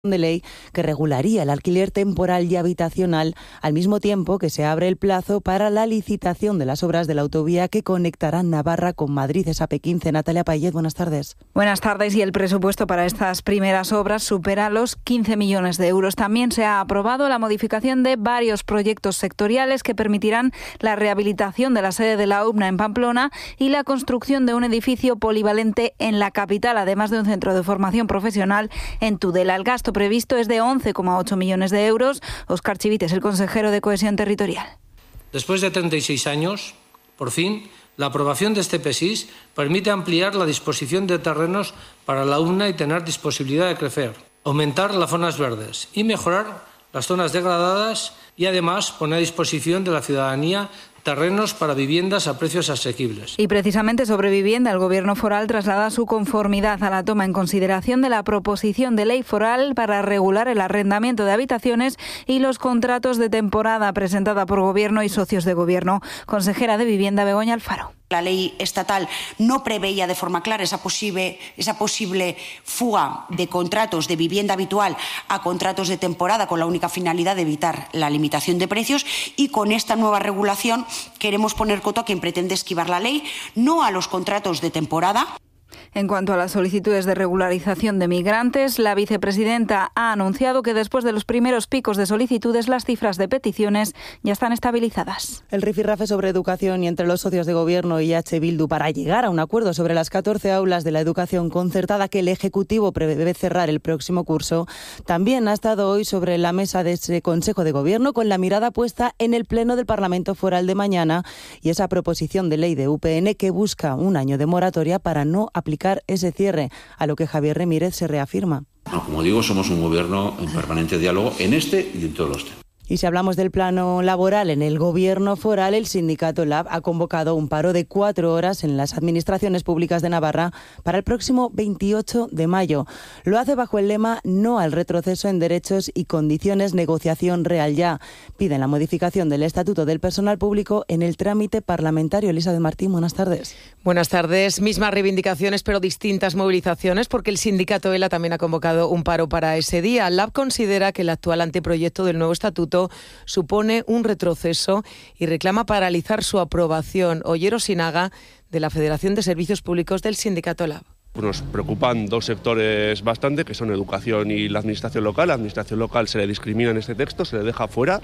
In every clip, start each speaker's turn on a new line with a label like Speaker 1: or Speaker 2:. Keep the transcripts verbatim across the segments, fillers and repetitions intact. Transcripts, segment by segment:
Speaker 1: de ley que regularía el alquiler temporal y habitacional, al mismo tiempo que se abre el plazo para la licitación de las obras de la autovía que conectarán Navarra con Madrid. Es A P quince. Natalia Payet, buenas tardes.
Speaker 2: Buenas tardes. Y el presupuesto para estas primeras obras supera los quince millones de euros. También se ha aprobado la modificación de varios proyectos sectoriales que permitirán la rehabilitación de la sede de la U B N A en Pamplona y la construcción de un edificio polivalente en la capital, además de un centro de formación profesional en Tudela. El gasto previsto es de once coma ocho millones de euros. Óscar Chivites, el consejero de Cohesión Territorial.
Speaker 3: Después de treinta y seis años, por fin, la aprobación de este P S I S permite ampliar la disposición de terrenos para la U B N A y tener disponibilidad de crecer, aumentar las zonas verdes y mejorar las zonas degradadas y además poner a disposición de la ciudadanía terrenos para viviendas a precios asequibles.
Speaker 2: Y precisamente sobre vivienda, el Gobierno foral traslada su conformidad a la toma en consideración de la proposición de ley foral para regular el arrendamiento de habitaciones y los contratos de temporada presentada por Gobierno y socios de Gobierno. Consejera de Vivienda, Begoña Alfaro.
Speaker 4: La ley estatal no preveía de forma clara esa posible, esa posible fuga de contratos de vivienda habitual a contratos de temporada con la única finalidad de evitar la limitación de precios, y con esta nueva regulación queremos poner coto a quien pretende esquivar la ley, no a los contratos de temporada.
Speaker 2: En cuanto a las solicitudes de regularización de migrantes, la vicepresidenta ha anunciado que después de los primeros picos de solicitudes, las cifras de peticiones ya están estabilizadas.
Speaker 1: El rifirrafe sobre educación y entre los socios de Gobierno y H. Bildu para llegar a un acuerdo sobre las catorce aulas de la educación concertada que el Ejecutivo prevé cerrar el próximo curso, también ha estado hoy sobre la mesa de ese Consejo de Gobierno, con la mirada puesta en el Pleno del Parlamento Foral de mañana y esa proposición de ley de U P N que busca un año de moratoria para no aplicar ese cierre, a lo que Javier Remírez se reafirma.
Speaker 5: No, como digo, somos un gobierno en permanente diálogo en este y en todos los temas.
Speaker 1: Y si hablamos del plano laboral en el Gobierno foral, el sindicato Lab ha convocado un paro de cuatro horas en las administraciones públicas de Navarra para el próximo veintiocho de mayo. Lo hace bajo el lema "No al retroceso en derechos y condiciones, negociación real ya". Piden la modificación del Estatuto del Personal Público en el trámite parlamentario. Elizabeth Martín, buenas tardes.
Speaker 6: Buenas tardes. Mismas reivindicaciones, pero distintas movilizaciones, porque el sindicato ELA también ha convocado un paro para ese día. Lab considera que el actual anteproyecto del nuevo estatuto supone un retroceso y reclama paralizar su aprobación. Ollero Sinaga, de la Federación de Servicios Públicos del sindicato Lab.
Speaker 7: Nos preocupan dos sectores bastante, que son educación y la administración local. La administración local se le discrimina en este texto, se le deja fuera,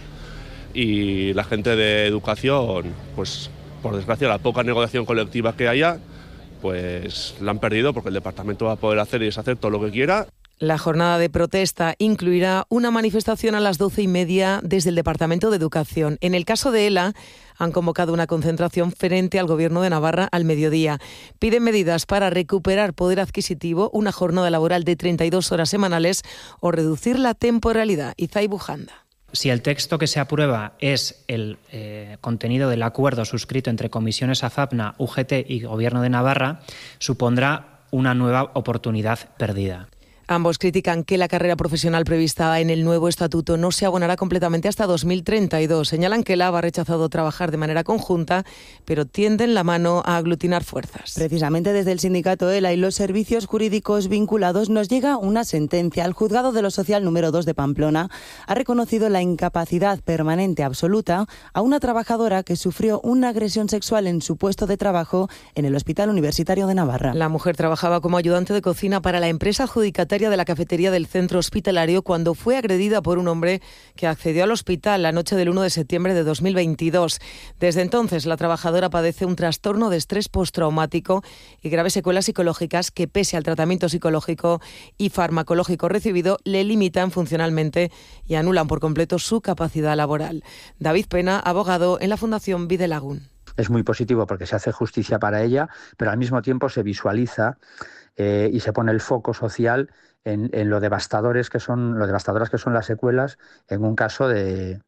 Speaker 7: y la gente de educación, pues por desgracia, la poca negociación colectiva que haya, pues la han perdido, porque el departamento va a poder hacer y deshacer todo lo que quiera.
Speaker 6: La jornada de protesta incluirá una manifestación a las doce y media desde el Departamento de Educación. En el caso de ELA, han convocado una concentración frente al Gobierno de Navarra al mediodía. Piden medidas para recuperar poder adquisitivo, una jornada laboral de treinta y dos horas semanales o reducir la temporalidad. Izay Bujanda.
Speaker 8: Si el texto que se aprueba es el eh, contenido del acuerdo suscrito entre Comisiones AFAPNA, U G T y Gobierno de Navarra, supondrá una nueva oportunidad perdida.
Speaker 6: Ambos critican que la carrera profesional prevista en el nuevo estatuto no se abonará completamente hasta dos mil treinta y dos. Señalan que Lab ha rechazado trabajar de manera conjunta, pero tienden la mano a aglutinar fuerzas.
Speaker 1: Precisamente desde el sindicato ELA y los servicios jurídicos vinculados nos llega una sentencia. El juzgado de lo social número dos de Pamplona ha reconocido la incapacidad permanente absoluta a una trabajadora que sufrió una agresión sexual en su puesto de trabajo en el Hospital Universitario de Navarra.
Speaker 6: La mujer trabajaba como ayudante de cocina para la empresa adjudicataria de la cafetería del centro hospitalario cuando fue agredida por un hombre que accedió al hospital la noche del uno de septiembre de dos mil veintidós. Desde entonces, la trabajadora padece un trastorno de estrés postraumático y graves secuelas psicológicas que, pese al tratamiento psicológico y farmacológico recibido, le limitan funcionalmente y anulan por completo su capacidad laboral. David Pena, abogado en la Fundación Videlagún.
Speaker 9: Es muy positivo porque se hace justicia para ella, pero al mismo tiempo se visualiza eh, y se pone el foco social en, en lo devastadores que son, lo devastadoras que son las secuelas en un caso de,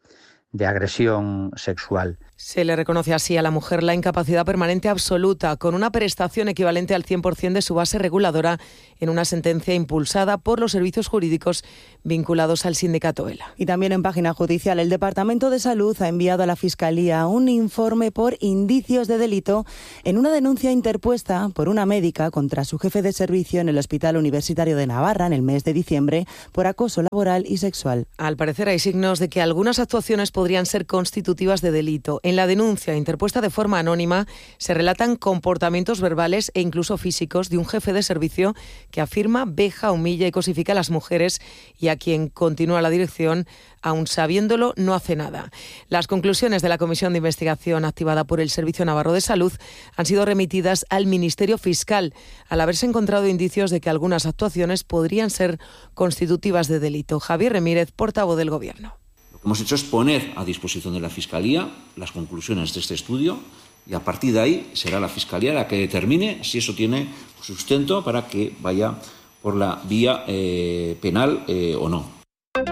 Speaker 9: de agresión sexual.
Speaker 6: Se le reconoce así a la mujer la incapacidad permanente absoluta, con una prestación equivalente al cien por ciento de su base reguladora, en una sentencia impulsada por los servicios jurídicos vinculados al sindicato ELA.
Speaker 1: Y también en página judicial, el Departamento de Salud ha enviado a la Fiscalía un informe por indicios de delito en una denuncia interpuesta por una médica contra su jefe de servicio en el Hospital Universitario de Navarra en el mes de diciembre por acoso laboral y sexual.
Speaker 6: Al parecer hay signos de que algunas actuaciones podrían ser constitutivas de delito. En la denuncia, interpuesta de forma anónima, se relatan comportamientos verbales e incluso físicos de un jefe de servicio que afirma, veja, humilla y cosifica a las mujeres y a quien, continúa la dirección, aun sabiéndolo, no hace nada. Las conclusiones de la comisión de investigación activada por el Servicio Navarro de Salud han sido remitidas al Ministerio Fiscal, al haberse encontrado indicios de que algunas actuaciones podrían ser constitutivas de delito. Javier Remírez, portavoz del Gobierno.
Speaker 5: Lo que hemos hecho es poner a disposición de la Fiscalía las conclusiones de este estudio y a partir de ahí será la Fiscalía la que determine si eso tiene sustento para que vaya por la vía eh, penal eh, o no.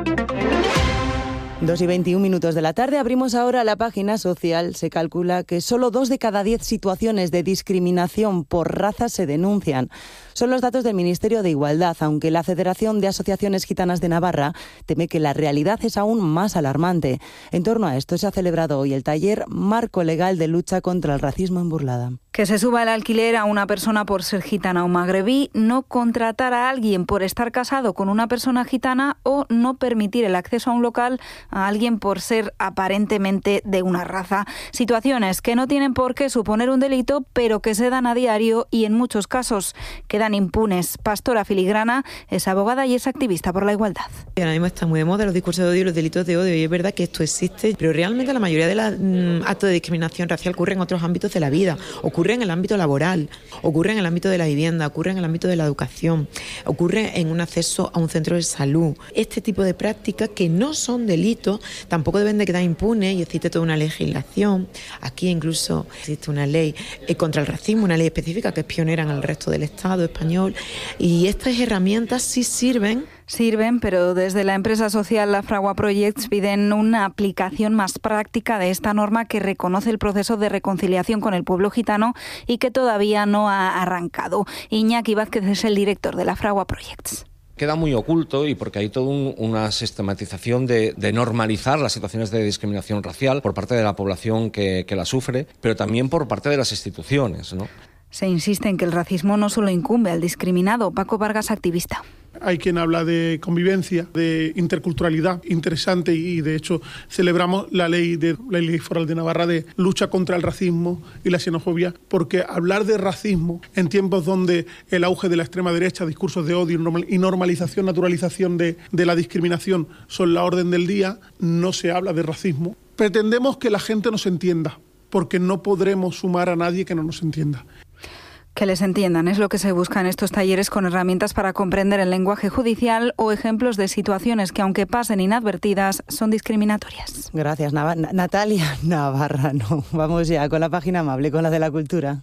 Speaker 1: Dos y veintiún minutos de la tarde, abrimos ahora la página social. Se calcula que solo dos de cada diez situaciones de discriminación por raza se denuncian. Son los datos del Ministerio de Igualdad, aunque la Federación de Asociaciones Gitanas de Navarra teme que la realidad es aún más alarmante. En torno a esto se ha celebrado hoy el taller Marco Legal de Lucha contra el Racismo en Burlada.
Speaker 2: Que se suba el alquiler a una persona por ser gitana o magrebí, no contratar a alguien por estar casado con una persona gitana o no permitir el acceso a un local a alguien por ser aparentemente de una raza. Situaciones que no tienen por qué suponer un delito, pero que se dan a diario y en muchos casos quedan impunes. Pastora Filigrana es abogada y es activista por la igualdad.
Speaker 10: Ahora mismo está muy de moda los discursos de odio y los delitos de odio, y es verdad que esto existe, pero realmente la mayoría de los mm, actos de discriminación racial ocurren en otros ámbitos de la vida. Ocurre en el ámbito laboral, ocurre en el ámbito de la vivienda, ocurre en el ámbito de la educación, ocurre en un acceso a un centro de salud. Este tipo de prácticas que no son delitos tampoco deben de quedar impunes y existe toda una legislación. Aquí incluso existe una ley contra el racismo, una ley específica que es pionera en el resto del Estado español, y estas herramientas sí sirven.
Speaker 2: Sirven, pero desde la empresa social La Fragua Projects piden una aplicación más práctica de esta norma que reconoce el proceso de reconciliación con el pueblo gitano y que todavía no ha arrancado. Iñaki Vázquez es el director de La Fragua Projects.
Speaker 11: Queda muy oculto y porque hay toda un, una sistematización de, de normalizar las situaciones de discriminación racial por parte de la población que, que la sufre, pero también por parte de las instituciones, ¿no?
Speaker 2: Se insiste en que el racismo no solo incumbe al discriminado. Paco Vargas, activista.
Speaker 12: Hay quien habla de convivencia, de interculturalidad interesante, y de hecho celebramos la ley de la ley foral de Navarra de lucha contra el racismo y la xenofobia, porque hablar de racismo en tiempos donde el auge de la extrema derecha, discursos de odio y normalización, naturalización de, de la discriminación son la orden del día, no se habla de racismo. Pretendemos que la gente nos entienda, porque no podremos sumar a nadie que no nos entienda.
Speaker 2: Que les entiendan es lo que se busca en estos talleres, con herramientas para comprender el lenguaje judicial o ejemplos de situaciones que, aunque pasen inadvertidas, son discriminatorias.
Speaker 1: Gracias, Nav- Natalia Navarrano. Vamos ya con la página amable, con la de la cultura.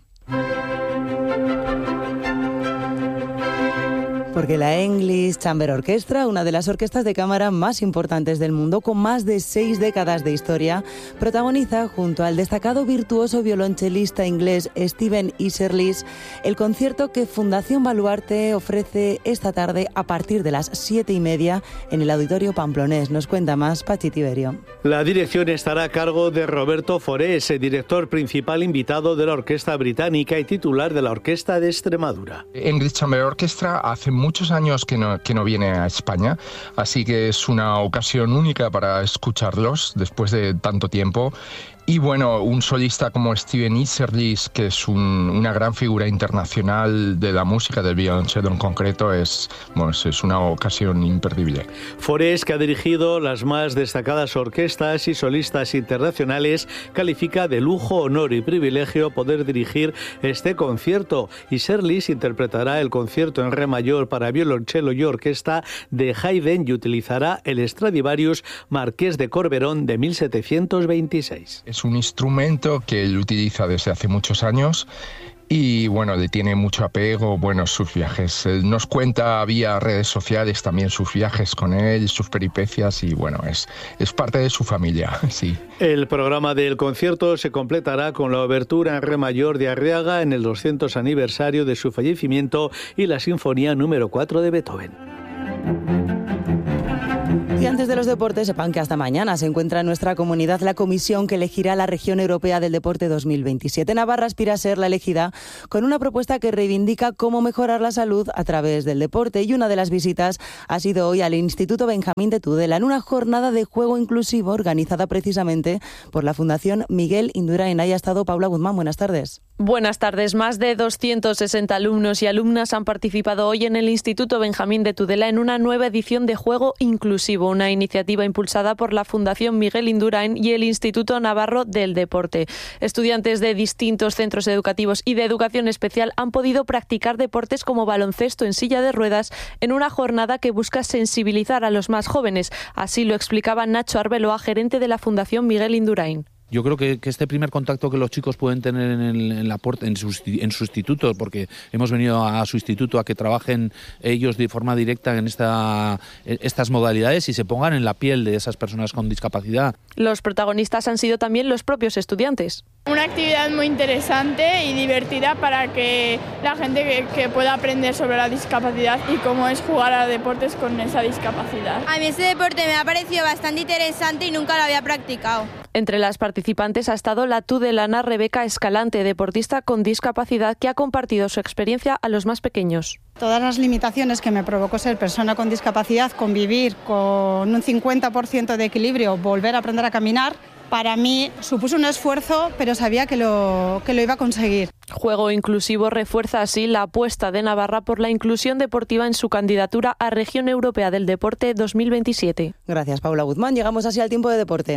Speaker 1: Porque la English Chamber Orchestra, una de las orquestas de cámara más importantes del mundo, con más de seis décadas de historia, protagoniza junto al destacado virtuoso violonchelista inglés Stephen Isserlis el concierto que Fundación Baluarte ofrece esta tarde a partir de las siete y media en el Auditorio Pamplonés. Nos cuenta más Pachi Tiberio.
Speaker 13: La dirección estará a cargo de Roberto Forés, el director principal invitado de la Orquesta Británica y titular de la Orquesta de Extremadura.
Speaker 14: English Chamber Orchestra hace muchos años que no, que no viene a España, así que es una ocasión única para escucharlos después de tanto tiempo. Y bueno, un solista como Stephen Isserlis, que es un, una gran figura internacional de la música del violonchelo en concreto, es, bueno, es una ocasión imperdible.
Speaker 13: Forés, que ha dirigido las más destacadas orquestas y solistas internacionales, califica de lujo, honor y privilegio poder dirigir este concierto. Isserlis interpretará el concierto en re mayor para violonchelo y orquesta de Haydn y utilizará el Stradivarius Marqués de Corberón de mil setecientos veintiséis.
Speaker 14: Es un instrumento que él utiliza desde hace muchos años y bueno, le tiene mucho apego, bueno, sus viajes. Él nos cuenta vía redes sociales también sus viajes con él, sus peripecias y bueno, es, es parte de su familia, sí.
Speaker 13: El programa del concierto se completará con la obertura en re mayor de Arriaga en el doscientos aniversario de su fallecimiento y la Sinfonía número cuatro de Beethoven.
Speaker 1: Y antes de los deportes, sepan que hasta mañana se encuentra en nuestra comunidad la comisión que elegirá la Región Europea del Deporte dos mil veintisiete. Navarra aspira a ser la elegida con una propuesta que reivindica cómo mejorar la salud a través del deporte. Y una de las visitas ha sido hoy al Instituto Benjamín de Tudela, en una jornada de juego inclusivo organizada precisamente por la Fundación Miguel Indurain. Ahí ha estado Paula Guzmán. Buenas tardes.
Speaker 15: Buenas tardes. Más de doscientos sesenta alumnos y alumnas han participado hoy en el Instituto Benjamín de Tudela en una nueva edición de Juego Inclusivo, una iniciativa impulsada por la Fundación Miguel Indurain y el Instituto Navarro del Deporte. Estudiantes de distintos centros educativos y de educación especial han podido practicar deportes como baloncesto en silla de ruedas en una jornada que busca sensibilizar a los más jóvenes. Así lo explicaba Nacho Arbeloa, gerente de la Fundación Miguel Indurain.
Speaker 16: Yo creo que, que este primer contacto que los chicos pueden tener en, el, en, la puerta, en, su, en su instituto, porque hemos venido a su instituto a que trabajen ellos de forma directa en esta, estas modalidades y se pongan en la piel de esas personas con discapacidad.
Speaker 15: Los protagonistas han sido también los propios estudiantes.
Speaker 17: Una actividad muy interesante y divertida para que la gente que, que pueda aprender sobre la discapacidad y cómo es jugar a deportes con esa discapacidad.
Speaker 18: A mí este deporte me ha parecido bastante interesante y nunca lo había practicado.
Speaker 15: Entre las participantes ha estado la tudelana Rebeca Escalante, deportista con discapacidad que ha compartido su experiencia a los más pequeños.
Speaker 19: Todas las limitaciones que me provocó ser persona con discapacidad, convivir con un cincuenta por ciento de equilibrio, volver a aprender a caminar, para mí supuso un esfuerzo, pero sabía que lo, que lo iba a conseguir.
Speaker 15: Juego Inclusivo refuerza así la apuesta de Navarra por la inclusión deportiva en su candidatura a Región Europea del Deporte dos mil veintisiete.
Speaker 1: Gracias, Paula Guzmán. Llegamos así al tiempo de deporte.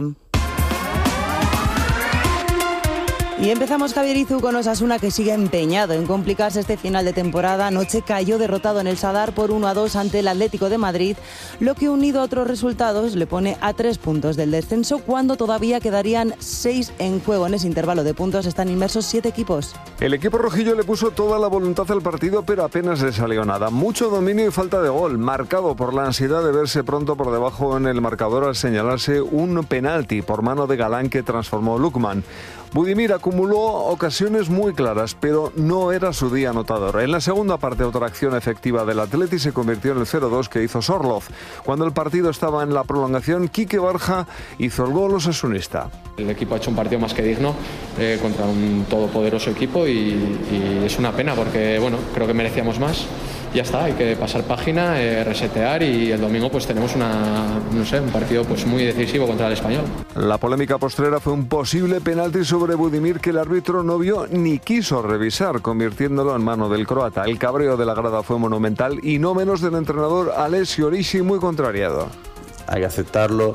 Speaker 1: Y empezamos, Javier Izu, con Osasuna, que sigue empeñado en complicarse este final de temporada. Anoche cayó derrotado en el Sadar por uno a dos ante el Atlético de Madrid, lo que unido a otros resultados le pone a tres puntos del descenso, cuando todavía quedarían seis en juego. En ese intervalo de puntos están inmersos siete equipos.
Speaker 20: El equipo rojillo le puso toda la voluntad al partido, pero apenas le salió nada. Mucho dominio y falta de gol, marcado por la ansiedad de verse pronto por debajo en el marcador al señalarse un penalti por mano de Galán que transformó Lukman. Budimir acumuló ocasiones muy claras, pero no era su día anotador. En la segunda parte, otra acción efectiva del Atleti se convirtió en el cero dos que hizo Sorloz. Cuando el partido estaba en la prolongación, Quique Barja hizo el gol osasunista.
Speaker 21: El equipo ha hecho un partido más que digno eh, contra un todopoderoso equipo y, y es una pena porque, bueno, creo que merecíamos más. Ya está, hay que pasar página, eh, resetear y el domingo pues tenemos una, no sé, un partido pues muy decisivo contra el Español.
Speaker 20: La polémica postrera fue un posible penalti sobre Budimir que el árbitro no vio ni quiso revisar, convirtiéndolo en mano del croata. El cabreo de la grada fue monumental y no menos del entrenador Alessio Orisi, muy contrariado.
Speaker 22: Hay que aceptarlo.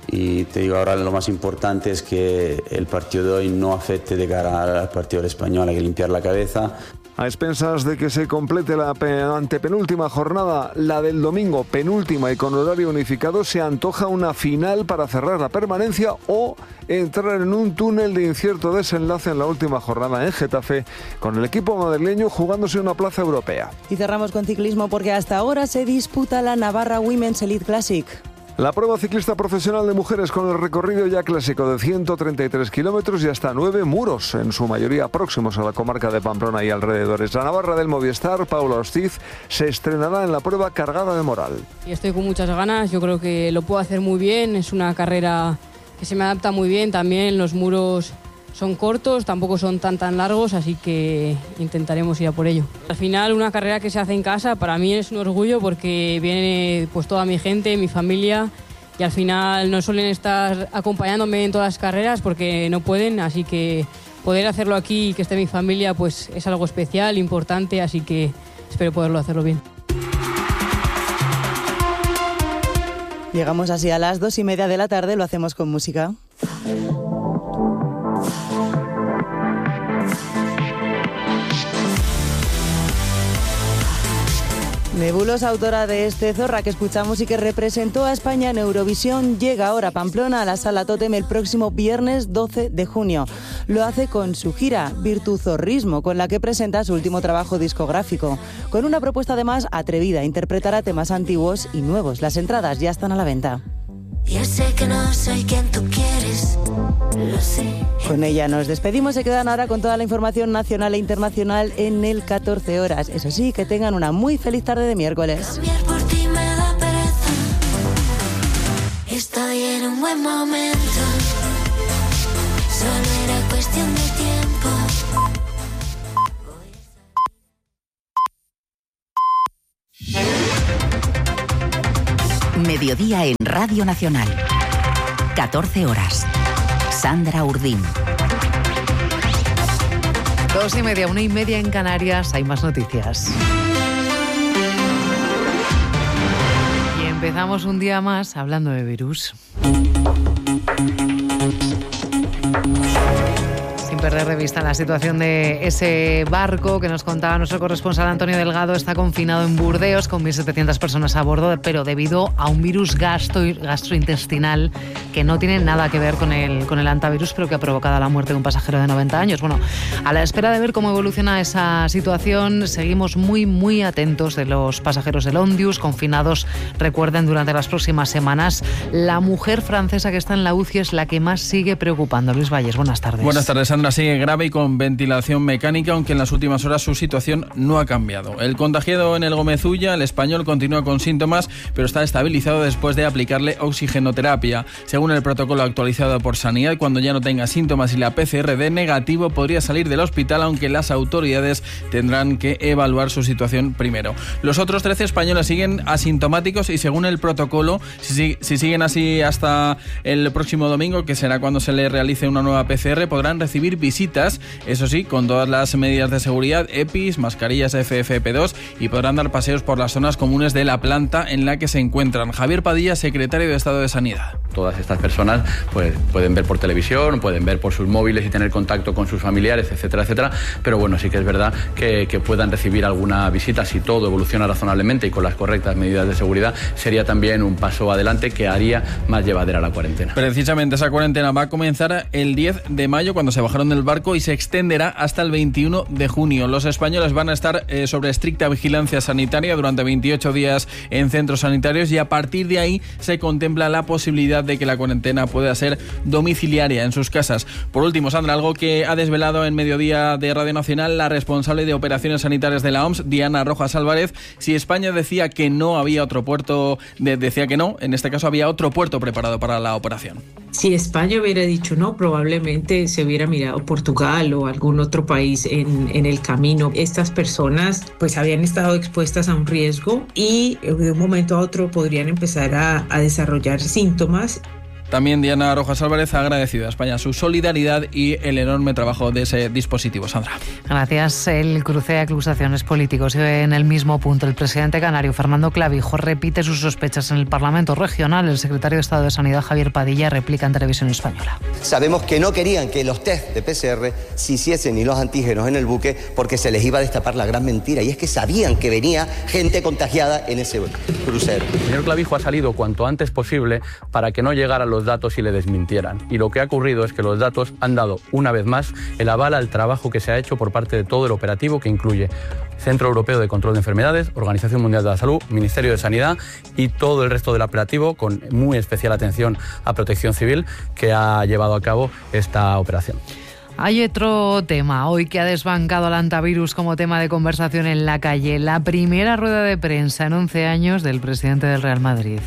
Speaker 22: Y te digo, ahora lo más importante es que el partido de hoy no afecte de cara al partido del Español, hay que limpiar la cabeza.
Speaker 20: A expensas de que se complete la antepenúltima jornada, la del domingo, penúltima y con horario unificado, se antoja una final para cerrar la permanencia o entrar en un túnel de incierto desenlace en la última jornada en Getafe, con el equipo madrileño jugándose una plaza europea.
Speaker 1: Y cerramos con ciclismo porque hasta ahora se disputa la Navarra Women's Elite Classic.
Speaker 20: La prueba ciclista profesional de mujeres con el recorrido ya clásico de ciento treinta y tres kilómetros y hasta nueve muros, en su mayoría próximos a la comarca de Pamplona y alrededores. La Navarra del Movistar, Paula Ostiz, se estrenará en la prueba cargada de moral.
Speaker 23: Estoy con muchas ganas, yo creo que lo puedo hacer muy bien, es una carrera que se me adapta muy bien también, los muros son cortos, tampoco son tan tan largos, así que intentaremos ir a por ello. Al final, una carrera que se hace en casa para mí es un orgullo porque viene pues toda mi gente, mi familia, y al final no suelen estar acompañándome en todas las carreras porque no pueden, así que poder hacerlo aquí y que esté mi familia pues es algo especial, importante, así que espero poderlo hacerlo bien.
Speaker 1: Llegamos así a las dos y media de la tarde, lo hacemos con música. Nebulosa, autora de este Zorra que escuchamos y que representó a España en Eurovisión, llega ahora a Pamplona, a la Sala Tótem, el próximo viernes doce de junio. Lo hace con su gira Virtuzorrismo, con la que presenta su último trabajo discográfico. Con una propuesta además atrevida, interpretará temas antiguos y nuevos. Las entradas ya están a la venta.
Speaker 3: Yo sé que no soy quien tú quieres, lo sé.
Speaker 1: Con ella nos despedimos, se quedan ahora con toda la información nacional e internacional en el catorce horas. Eso sí, que tengan una muy feliz tarde de miércoles.
Speaker 3: Cambiar por ti me da pereza. Estoy en un buen momento. Solo era cuestión de tiempo.
Speaker 4: Mediodía en Radio Nacional. catorce horas. Sandra Urdín.
Speaker 7: Dos y media, una y media en Canarias. Hay más noticias. Y empezamos un día más hablando de virus. Sin perder de vista la situación de ese barco que nos contaba nuestro corresponsal Antonio Delgado, está confinado en Burdeos con mil setecientas personas a bordo, pero debido a un virus gastro, gastrointestinal que no tiene nada que ver con el, con el hantavirus, pero que ha provocado la muerte de un pasajero de noventa años. Bueno, a la espera de ver cómo evoluciona esa situación, seguimos muy, muy atentos de los pasajeros del Ondius, confinados, recuerden, durante las próximas semanas. La mujer francesa que está en la U C I es la que más sigue preocupando. Luis Valles, buenas tardes.
Speaker 24: Buenas tardes, Sandra. Sigue grave y con ventilación mecánica, aunque en las últimas horas su situación no ha cambiado. El contagiado en el Gómez Ulla, el español, continúa con síntomas, pero está estabilizado después de aplicarle oxigenoterapia. Según el protocolo actualizado por Sanidad, cuando ya no tenga síntomas y la P C R dé negativo, podría salir del hospital, aunque las autoridades tendrán que evaluar su situación primero. Los otros trece españoles siguen asintomáticos y, según el protocolo, si, si siguen así hasta el próximo domingo, que será cuando se les realice una nueva P C R, podrán recibir visitas, eso sí, con todas las medidas de seguridad, E P Is, mascarillas F F P dos, y podrán dar paseos por las zonas comunes de la planta en la que se encuentran. Javier Padilla, secretario de Estado de Sanidad.
Speaker 25: Todas estas personas pues, pueden ver por televisión, pueden ver por sus móviles y tener contacto con sus familiares, etcétera, etcétera, pero bueno, sí que es verdad que, que puedan recibir alguna visita. Si todo evoluciona razonablemente y con las correctas medidas de seguridad, sería también un paso adelante que haría más llevadera la cuarentena.
Speaker 24: Precisamente esa cuarentena va a comenzar el diez de mayo, cuando se bajaron del barco, y se extenderá hasta el veintiuno de junio. Los españoles van a estar eh, sobre estricta vigilancia sanitaria durante veintiocho días en centros sanitarios, y a partir de ahí se contempla la posibilidad de que la cuarentena pueda ser domiciliaria en sus casas. Por último, Sandra, algo que ha desvelado en Mediodía de Radio Nacional la responsable de operaciones sanitarias de la O M S, Diana Rojas Álvarez. Si España decía que no había otro puerto, de, decía que no, en este caso había otro puerto preparado para la operación.
Speaker 26: Si España hubiera dicho no, probablemente se hubiera mirado Portugal o algún otro país en, en el camino. Estas personas pues habían estado expuestas a un riesgo y de un momento a otro podrían empezar a, a desarrollar síntomas.
Speaker 24: También Diana Rojas Álvarez ha agradecido a España su solidaridad y el enorme trabajo de ese dispositivo. Sandra.
Speaker 7: Gracias. El cruce de acusaciones políticos sigue en el mismo punto. El presidente canario Fernando Clavijo repite sus sospechas en el Parlamento Regional. El secretario de Estado de Sanidad Javier Padilla replica en Televisión Española.
Speaker 27: Sabemos que no querían que los test de P C R se hiciesen ni los antígenos en el buque, porque se les iba a destapar la gran mentira, y es que sabían que venía gente contagiada en ese crucero.
Speaker 25: El señor Clavijo ha salido cuanto antes posible para que no llegaran los datos y le desmintieran. Y lo que ha ocurrido es que los datos han dado, una vez más, el aval al trabajo que se ha hecho por parte de todo el operativo, que incluye Centro Europeo de Control de Enfermedades, Organización Mundial de la Salud, Ministerio de Sanidad y todo el resto del operativo, con muy especial atención a Protección Civil, que ha llevado a cabo esta operación.
Speaker 7: Hay otro tema hoy que ha desbancado al hantavirus como tema de conversación en la calle. La primera rueda de prensa en once años del presidente del Real Madrid.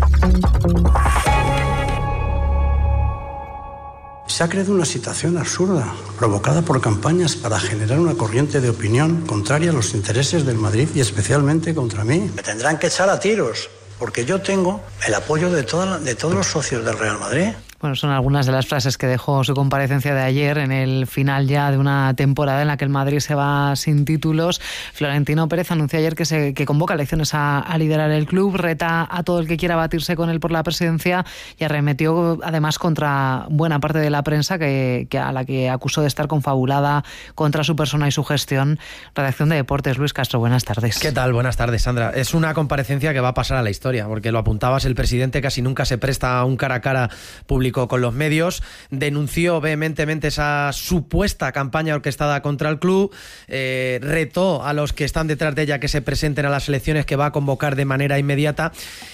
Speaker 28: Se ha creado una situación absurda, provocada por campañas para generar una corriente de opinión contraria a los intereses del Madrid y especialmente contra mí. Me tendrán que echar a tiros, porque yo tengo el apoyo de, toda la, de todos los socios del Real Madrid.
Speaker 7: Bueno, son algunas de las frases que dejó su comparecencia de ayer en el final ya de una temporada en la que el Madrid se va sin títulos. Florentino Pérez anunció ayer que se que convoca elecciones a, a liderar el club, reta a todo el que quiera batirse con él por la presidencia y arremetió además contra buena parte de la prensa que, que a la que acusó de estar confabulada contra su persona y su gestión. Redacción de Deportes, Luis Castro, buenas tardes.
Speaker 2: ¿Qué tal? Buenas tardes, Sandra. Es una comparecencia que va a pasar a la historia, porque lo apuntabas, el presidente casi nunca se presta a un cara a cara público con los medios, denunció vehementemente esa supuesta campaña orquestada contra el club, eh, retó a los que están detrás de ella que se presenten a las elecciones que va a convocar de manera inmediata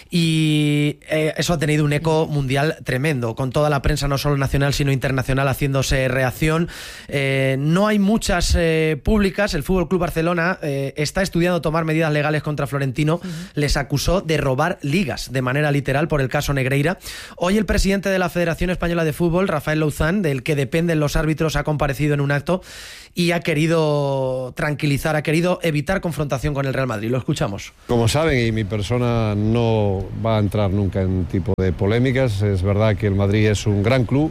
Speaker 2: y eh, eso ha tenido un eco mundial tremendo, con toda la prensa no solo nacional sino internacional haciéndose reacción. Eh, no hay muchas eh, públicas. El Fútbol Club Barcelona eh, está estudiando tomar medidas legales contra Florentino. Uh-huh. Les acusó de robar ligas de manera literal por el caso Negreira. Hoy el presidente de la Federación Española de Fútbol, Rafael Louzán, del que dependen los árbitros, ha comparecido en un acto y ha querido tranquilizar, ha querido evitar confrontación con el Real Madrid. Lo escuchamos.
Speaker 5: Como saben, y mi persona no va a entrar nunca en tipo de polémicas, es verdad que el Madrid es un gran club,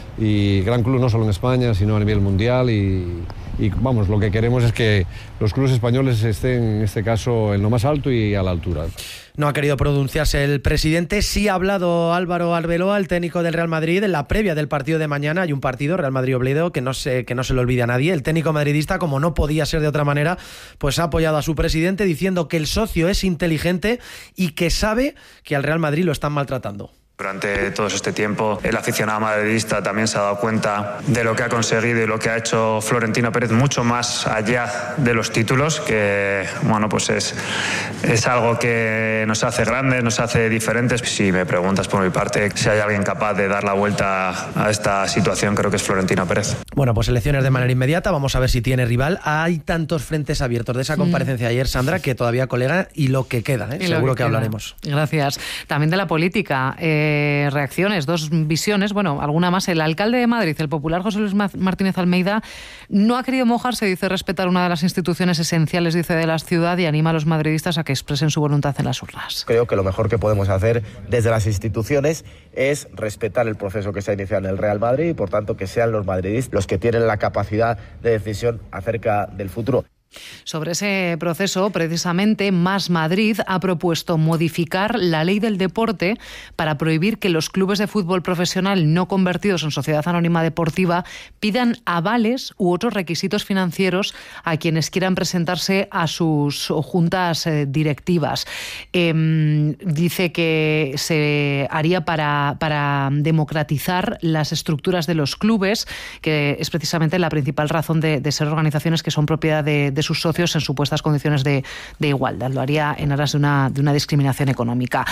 Speaker 5: y gran club no solo en España, sino a nivel mundial, y, y vamos, lo que queremos es que los clubes españoles estén, en este caso, en lo más alto y a la altura.
Speaker 2: No ha querido pronunciarse el presidente. Sí ha hablado Álvaro Arbeloa, el técnico del Real Madrid, en la previa del partido de mañana. Hay un partido, Real Madrid-Oviedo, que no se, que no se le olvide a nadie. El técnico madridista, como no podía ser de otra manera, pues ha apoyado a su presidente diciendo que el socio es inteligente y que sabe que al Real Madrid lo están maltratando.
Speaker 6: Durante todo este tiempo, el aficionado madridista también se ha dado cuenta de lo que ha conseguido y lo que ha hecho Florentino Pérez, mucho más allá de los títulos, que bueno, pues es, es algo que nos hace grandes, nos hace diferentes. Si me preguntas por mi parte si hay alguien capaz de dar la vuelta a esta situación, creo que es Florentino Pérez.
Speaker 2: Bueno, pues elecciones de manera inmediata, vamos a ver si tiene rival. Hay tantos frentes abiertos de esa comparecencia de ayer, Sandra, que todavía colega, y lo que queda, ¿eh? Seguro que, que hablaremos.
Speaker 7: Gracias. También de la política. Eh, reacciones, dos visiones, bueno, alguna más. El alcalde de Madrid, el popular José Luis Martínez Almeida, no ha querido mojarse, dice respetar una de las instituciones esenciales, dice, de la ciudad, y anima a los madridistas a que expresen su voluntad en las urnas.
Speaker 8: Creo que lo mejor que podemos hacer desde las instituciones es respetar el proceso que se ha iniciado en el Real Madrid y, por tanto, que sean los madridistas los que tienen la capacidad de decisión acerca del futuro.
Speaker 7: Sobre ese proceso, precisamente, Más Madrid ha propuesto modificar la ley del deporte para prohibir que los clubes de fútbol profesional no convertidos en sociedad anónima deportiva pidan avales u otros requisitos financieros a quienes quieran presentarse a sus juntas eh, directivas. Eh, dice que se haría para, para democratizar las estructuras de los clubes, que es precisamente la principal razón de, de ser organizaciones que son propiedad de, de sus socios en supuestas condiciones de, de igualdad. Lo haría en aras de una, de una discriminación económica.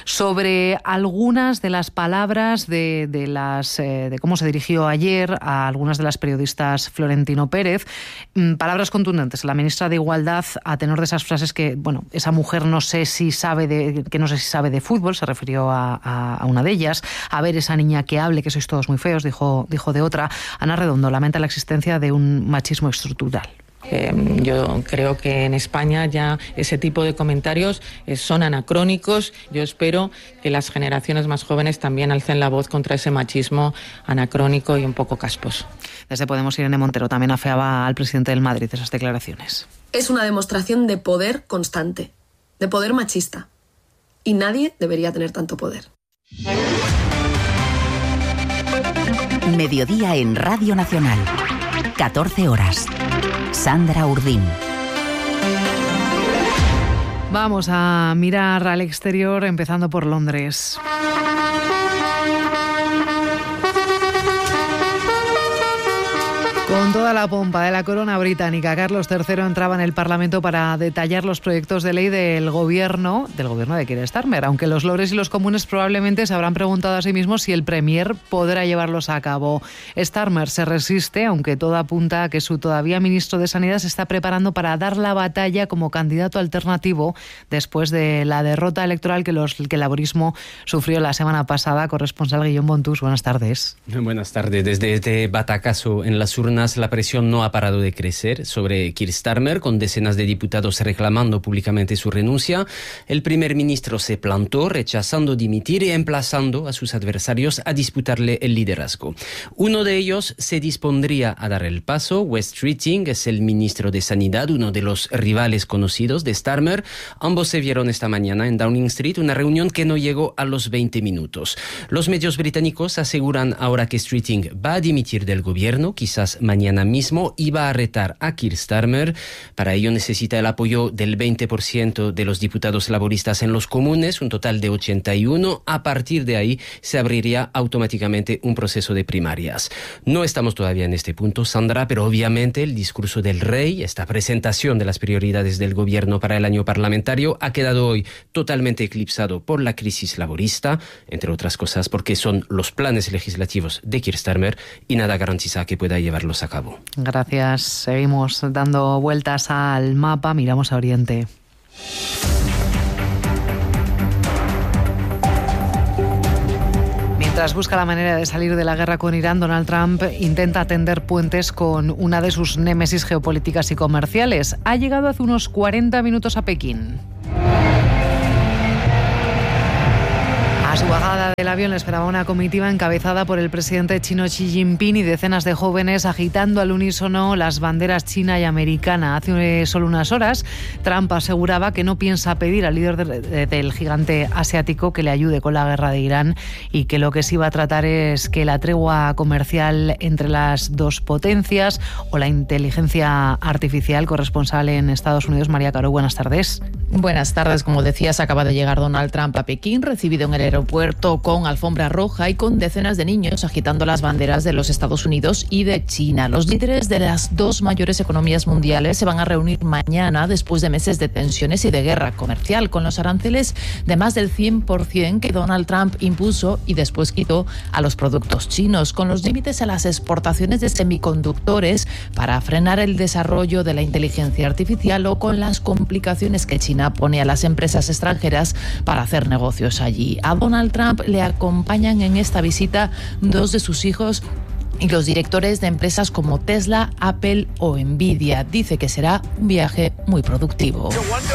Speaker 7: Sobre algunas de las palabras de, de, las, eh, de cómo se dirigió ayer a algunas de las periodistas Florentino Pérez, mmm, palabras contundentes. La ministra de Igualdad, a tenor de esas frases que, bueno, esa mujer no sé si sabe de, que no sé si sabe de fútbol, se refirió a, a, a una de ellas. A ver, esa niña que hable, que sois todos muy feos, dijo, dijo de otra. Ana Redondo lamenta la existencia de un machismo estructural.
Speaker 26: Eh, yo creo que en España ya ese tipo de comentarios eh, son anacrónicos. Yo espero que las generaciones más jóvenes también alcen la voz contra ese machismo anacrónico y un poco casposo.
Speaker 7: Desde Podemos, Irene Montero también afeaba al presidente del Madrid esas declaraciones.
Speaker 9: Es una demostración de poder constante, de poder machista. Y nadie debería tener tanto poder.
Speaker 4: Mediodía en Radio Nacional. catorce horas. Sandra Urdín.
Speaker 7: Vamos a mirar al exterior, empezando por Londres. Con toda la pompa de la corona británica, Carlos tercero entraba en el Parlamento para detallar los proyectos de ley del gobierno, del gobierno de Keir Starmer, aunque los lores y los comunes probablemente se habrán preguntado a sí mismos si el Premier podrá llevarlos a cabo. Starmer se resiste, aunque todo apunta a que su todavía ministro de Sanidad se está preparando para dar la batalla como candidato alternativo después de la derrota electoral que, los, que el laborismo sufrió la semana pasada. Corresponsal Guillón Bontús, buenas tardes.
Speaker 10: Buenas tardes. Desde este batacazo en las urnas, la presión no ha parado de crecer sobre Keir Starmer, con decenas de diputados reclamando públicamente su renuncia. El primer ministro se plantó, rechazando dimitir y emplazando a sus adversarios a disputarle el liderazgo. Uno de ellos se dispondría a dar el paso. Wes Streeting es el ministro de Sanidad, uno de los rivales conocidos de Starmer. Ambos se vieron esta mañana en Downing Street, una reunión que no llegó a los veinte minutos. Los medios británicos aseguran ahora que Streeting va a dimitir del gobierno, quizás mañana mismo, y va a retar a Keir Starmer. Para ello necesita el apoyo del veinte por ciento de los diputados laboristas en los comunes, un total de ochenta y uno. A partir de ahí se abriría automáticamente un proceso de primarias. No estamos todavía en este punto, Sandra, pero obviamente el discurso del rey, esta presentación de las prioridades del gobierno para el año parlamentario, ha quedado hoy totalmente eclipsado por la crisis laborista, entre otras cosas porque son los planes legislativos de Keir Starmer y nada garantiza que pueda llevarlos a cabo.
Speaker 7: Gracias. Seguimos dando vueltas al mapa, miramos a Oriente. Mientras busca la manera de salir de la guerra con Irán, Donald Trump intenta tender puentes con una de sus némesis geopolíticas y comerciales. Ha llegado hace unos cuarenta minutos a Pekín. A su bajada del avión le esperaba una comitiva encabezada por el presidente chino Xi Jinping y decenas de jóvenes agitando al unísono las banderas china y americana. Hace solo unas horas, Trump aseguraba que no piensa pedir al líder de, de, del gigante asiático que le ayude con la guerra de Irán y que lo que sí va a tratar es que la tregua comercial entre las dos potencias o la inteligencia artificial. Corresponsal en Estados Unidos, María Caro, buenas tardes.
Speaker 11: Buenas tardes. Como decías, acaba de llegar Donald Trump a Pekín, recibido en el aeropuerto con alfombra roja y con decenas de niños agitando las banderas de los Estados Unidos y de China. Los líderes de las dos mayores economías mundiales se van a reunir mañana después de meses de tensiones y de guerra comercial, con los aranceles de más del cien por ciento que Donald Trump impuso y después quitó a los productos chinos, con los límites a las exportaciones de semiconductores para frenar el desarrollo de la inteligencia artificial o con las complicaciones que China pone a las empresas extranjeras para hacer negocios allí. A Donald Trump le acompañan en esta visita dos de sus hijos y los directores de empresas como Tesla, Apple o Nvidia. Dice que será un viaje muy productivo.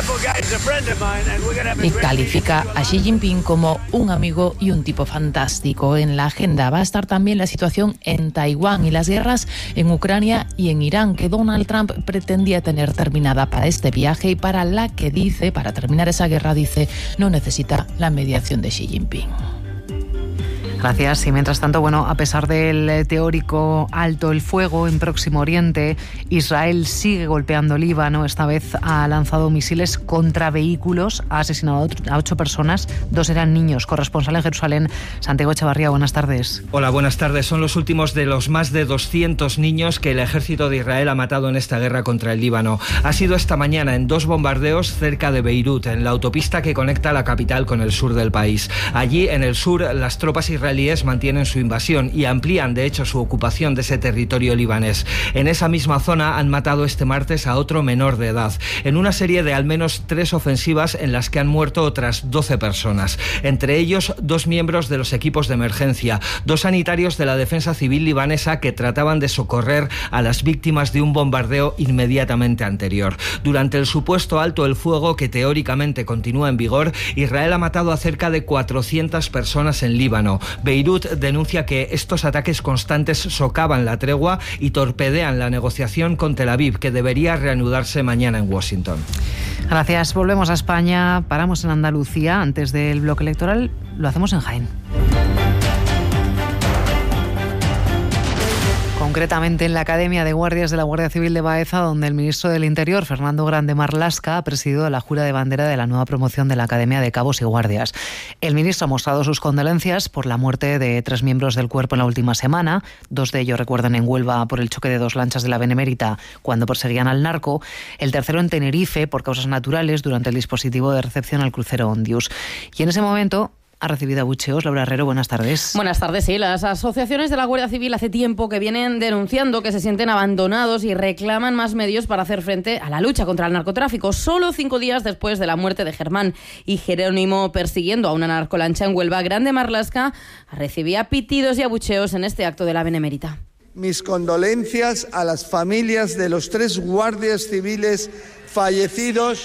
Speaker 11: Y califica a Xi Jinping como un amigo y un tipo fantástico. En la agenda va a estar también la situación en Taiwán y las guerras en Ucrania y en Irán, que Donald Trump pretendía tener terminada para este viaje y para la que dice, para terminar esa guerra, dice, no necesita la mediación de Xi Jinping.
Speaker 7: Gracias. Y mientras tanto, bueno, a pesar del teórico alto el fuego en Próximo Oriente, Israel sigue golpeando Líbano. Esta vez ha lanzado misiles contra vehículos, ha asesinado a ocho personas, dos eran niños. Corresponsal en Jerusalén, Santiago Echevarría, buenas tardes.
Speaker 12: Hola, buenas tardes. Son los últimos de los más de doscientos niños que el ejército de Israel ha matado en esta guerra contra el Líbano. Ha sido esta mañana en dos bombardeos cerca de Beirut, en la autopista que conecta la capital con el sur del país. Allí, en el sur, las tropas israelíes mantienen su invasión y amplían, de hecho, su ocupación de ese territorio libanés. En esa misma zona han matado este martes a otro menor de edad, en una serie de al menos tres ofensivas en las que han muerto otras doce personas. Entre ellos, dos miembros de los equipos de emergencia, dos sanitarios de la defensa civil libanesa que trataban de socorrer a las víctimas de un bombardeo inmediatamente anterior. Durante el supuesto alto el fuego, que teóricamente continúa en vigor, Israel ha matado a cerca de cuatrocientas personas en Líbano. Beirut denuncia que estos ataques constantes socavan la tregua y torpedean la negociación con Tel Aviv, que debería reanudarse mañana en Washington.
Speaker 7: Gracias. Volvemos a España. Paramos en Andalucía. Antes del bloque electoral lo hacemos en Jaén. Concretamente en la Academia de Guardias de la Guardia Civil de Baeza, donde el ministro del Interior, Fernando Grande Marlaska, ha presidido la jura de bandera de la nueva promoción de la Academia de Cabos y Guardias. El ministro ha mostrado sus condolencias por la muerte de tres miembros del cuerpo en la última semana. Dos de ellos recuerdan en Huelva por el choque de dos lanchas de la Benemérita cuando perseguían al narco. El tercero en Tenerife por causas naturales durante el dispositivo de recepción al crucero Ondius. Y en ese momento ha recibido abucheos. Laura Herrero, buenas tardes.
Speaker 13: Buenas tardes, sí. Las asociaciones de la Guardia Civil hace tiempo que vienen denunciando que se sienten abandonados y reclaman más medios para hacer frente a la lucha contra el narcotráfico. Solo cinco días después de la muerte de Germán y Jerónimo persiguiendo a una narcolancha en Huelva, Grande Marlaska recibía pitidos y abucheos en este acto de la Benemérita.
Speaker 14: mis condolencias a las familias de los tres guardias civiles fallecidos.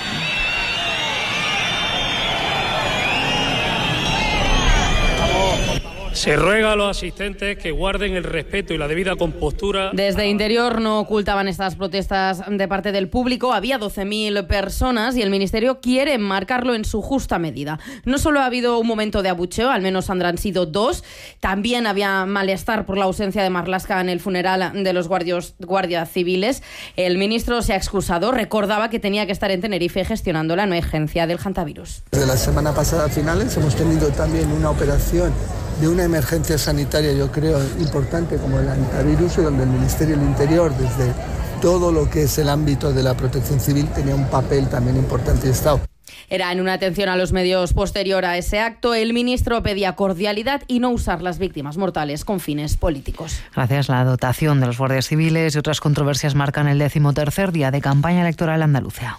Speaker 15: Se ruega a los asistentes que guarden el respeto y la debida compostura.
Speaker 13: Desde Interior no ocultaban estas protestas de parte del público. Había doce mil personas y el Ministerio quiere enmarcarlo en su justa medida. No solo ha habido un momento de abucheo, al menos han sido dos. También había malestar por la ausencia de Marlaska en el funeral de los guardios, guardias civiles. El ministro se ha excusado, recordaba que tenía que estar en Tenerife gestionando la emergencia del hantavirus.
Speaker 14: Desde la semana pasada a finales hemos tenido también una operación de una emergencia sanitaria, yo creo, importante como el hantavirus, y donde el Ministerio del Interior, desde todo lo que es el ámbito de la protección civil, tenía un papel también importante de Estado.
Speaker 13: Era en una atención a los medios posterior a ese acto. El ministro pedía cordialidad y no usar las víctimas mortales con fines políticos.
Speaker 7: Gracias. La dotación de los guardias civiles y otras controversias marcan el decimotercer día de campaña electoral andaluza.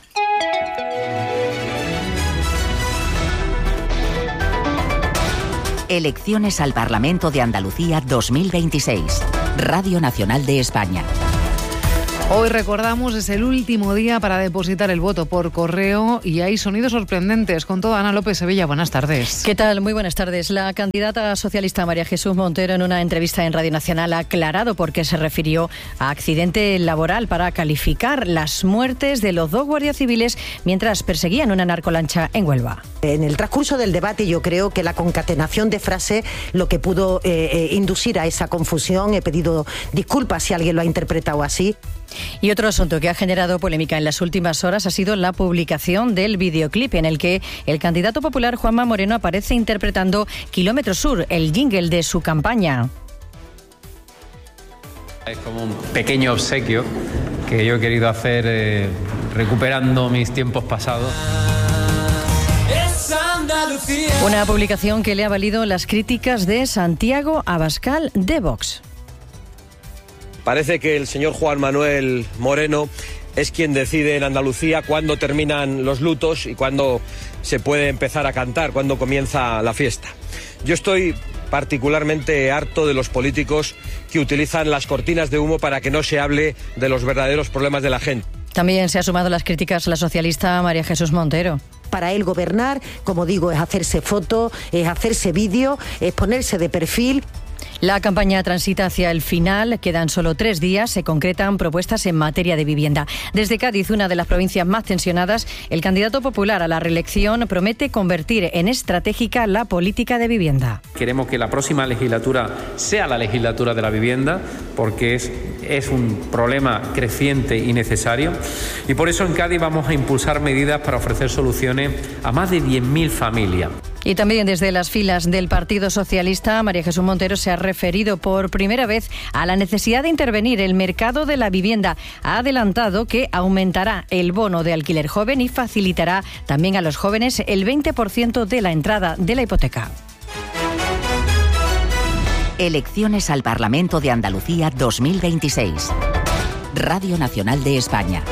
Speaker 4: Elecciones al Parlamento de Andalucía dos mil veintiséis. Radio Nacional de España.
Speaker 7: Hoy recordamos, es el último día para depositar el voto por correo y hay sonidos sorprendentes. Con todo, Ana López Sevilla, buenas tardes.
Speaker 16: ¿Qué tal? Muy buenas tardes. La candidata socialista María Jesús Montero, en una entrevista en Radio Nacional, ha aclarado por qué se refirió a accidente laboral para calificar las muertes de los dos guardias civiles mientras perseguían una narcolancha en Huelva.
Speaker 17: En el transcurso del debate yo creo que la concatenación de frases lo que pudo eh, eh, inducir a esa confusión. He pedido disculpas si alguien lo ha interpretado así.
Speaker 16: Y otro asunto que ha generado polémica en las últimas horas ha sido la publicación del videoclip en el que el candidato popular Juanma Moreno aparece interpretando Kilómetro Sur, el jingle de su campaña.
Speaker 18: Es como un pequeño obsequio que yo he querido hacer eh, recuperando mis tiempos pasados.
Speaker 16: Una publicación que le ha valido las críticas de Santiago Abascal de Vox.
Speaker 19: Parece que el señor Juan Manuel Moreno es quien decide en Andalucía cuándo terminan los lutos y cuándo se puede empezar a cantar, cuándo comienza la fiesta. Yo estoy particularmente harto de los políticos que utilizan las cortinas de humo para que no se hable de los verdaderos problemas de la gente.
Speaker 16: También se ha sumado las críticas a la socialista María Jesús Montero.
Speaker 17: Para él gobernar, como digo, es hacerse foto, es hacerse vídeo, es ponerse de perfil.
Speaker 16: La campaña transita hacia el final, quedan solo tres días, se concretan propuestas en materia de vivienda. Desde Cádiz, una de las provincias más tensionadas, el candidato popular a la reelección promete convertir en estratégica la política de vivienda.
Speaker 18: Queremos que la próxima legislatura sea la legislatura de la vivienda, porque es, es un problema creciente y necesario. Y por eso en Cádiz vamos a impulsar medidas para ofrecer soluciones a más de diez mil familias.
Speaker 16: Y también desde las filas del Partido Socialista, María Jesús Montero se ha referido por primera vez a la necesidad de intervenir el mercado de la vivienda. Ha adelantado que aumentará el bono de alquiler joven y facilitará también a los jóvenes el veinte por ciento de la entrada de la hipoteca.
Speaker 4: Elecciones al Parlamento de Andalucía dos mil veintiséis. Radio Nacional de España.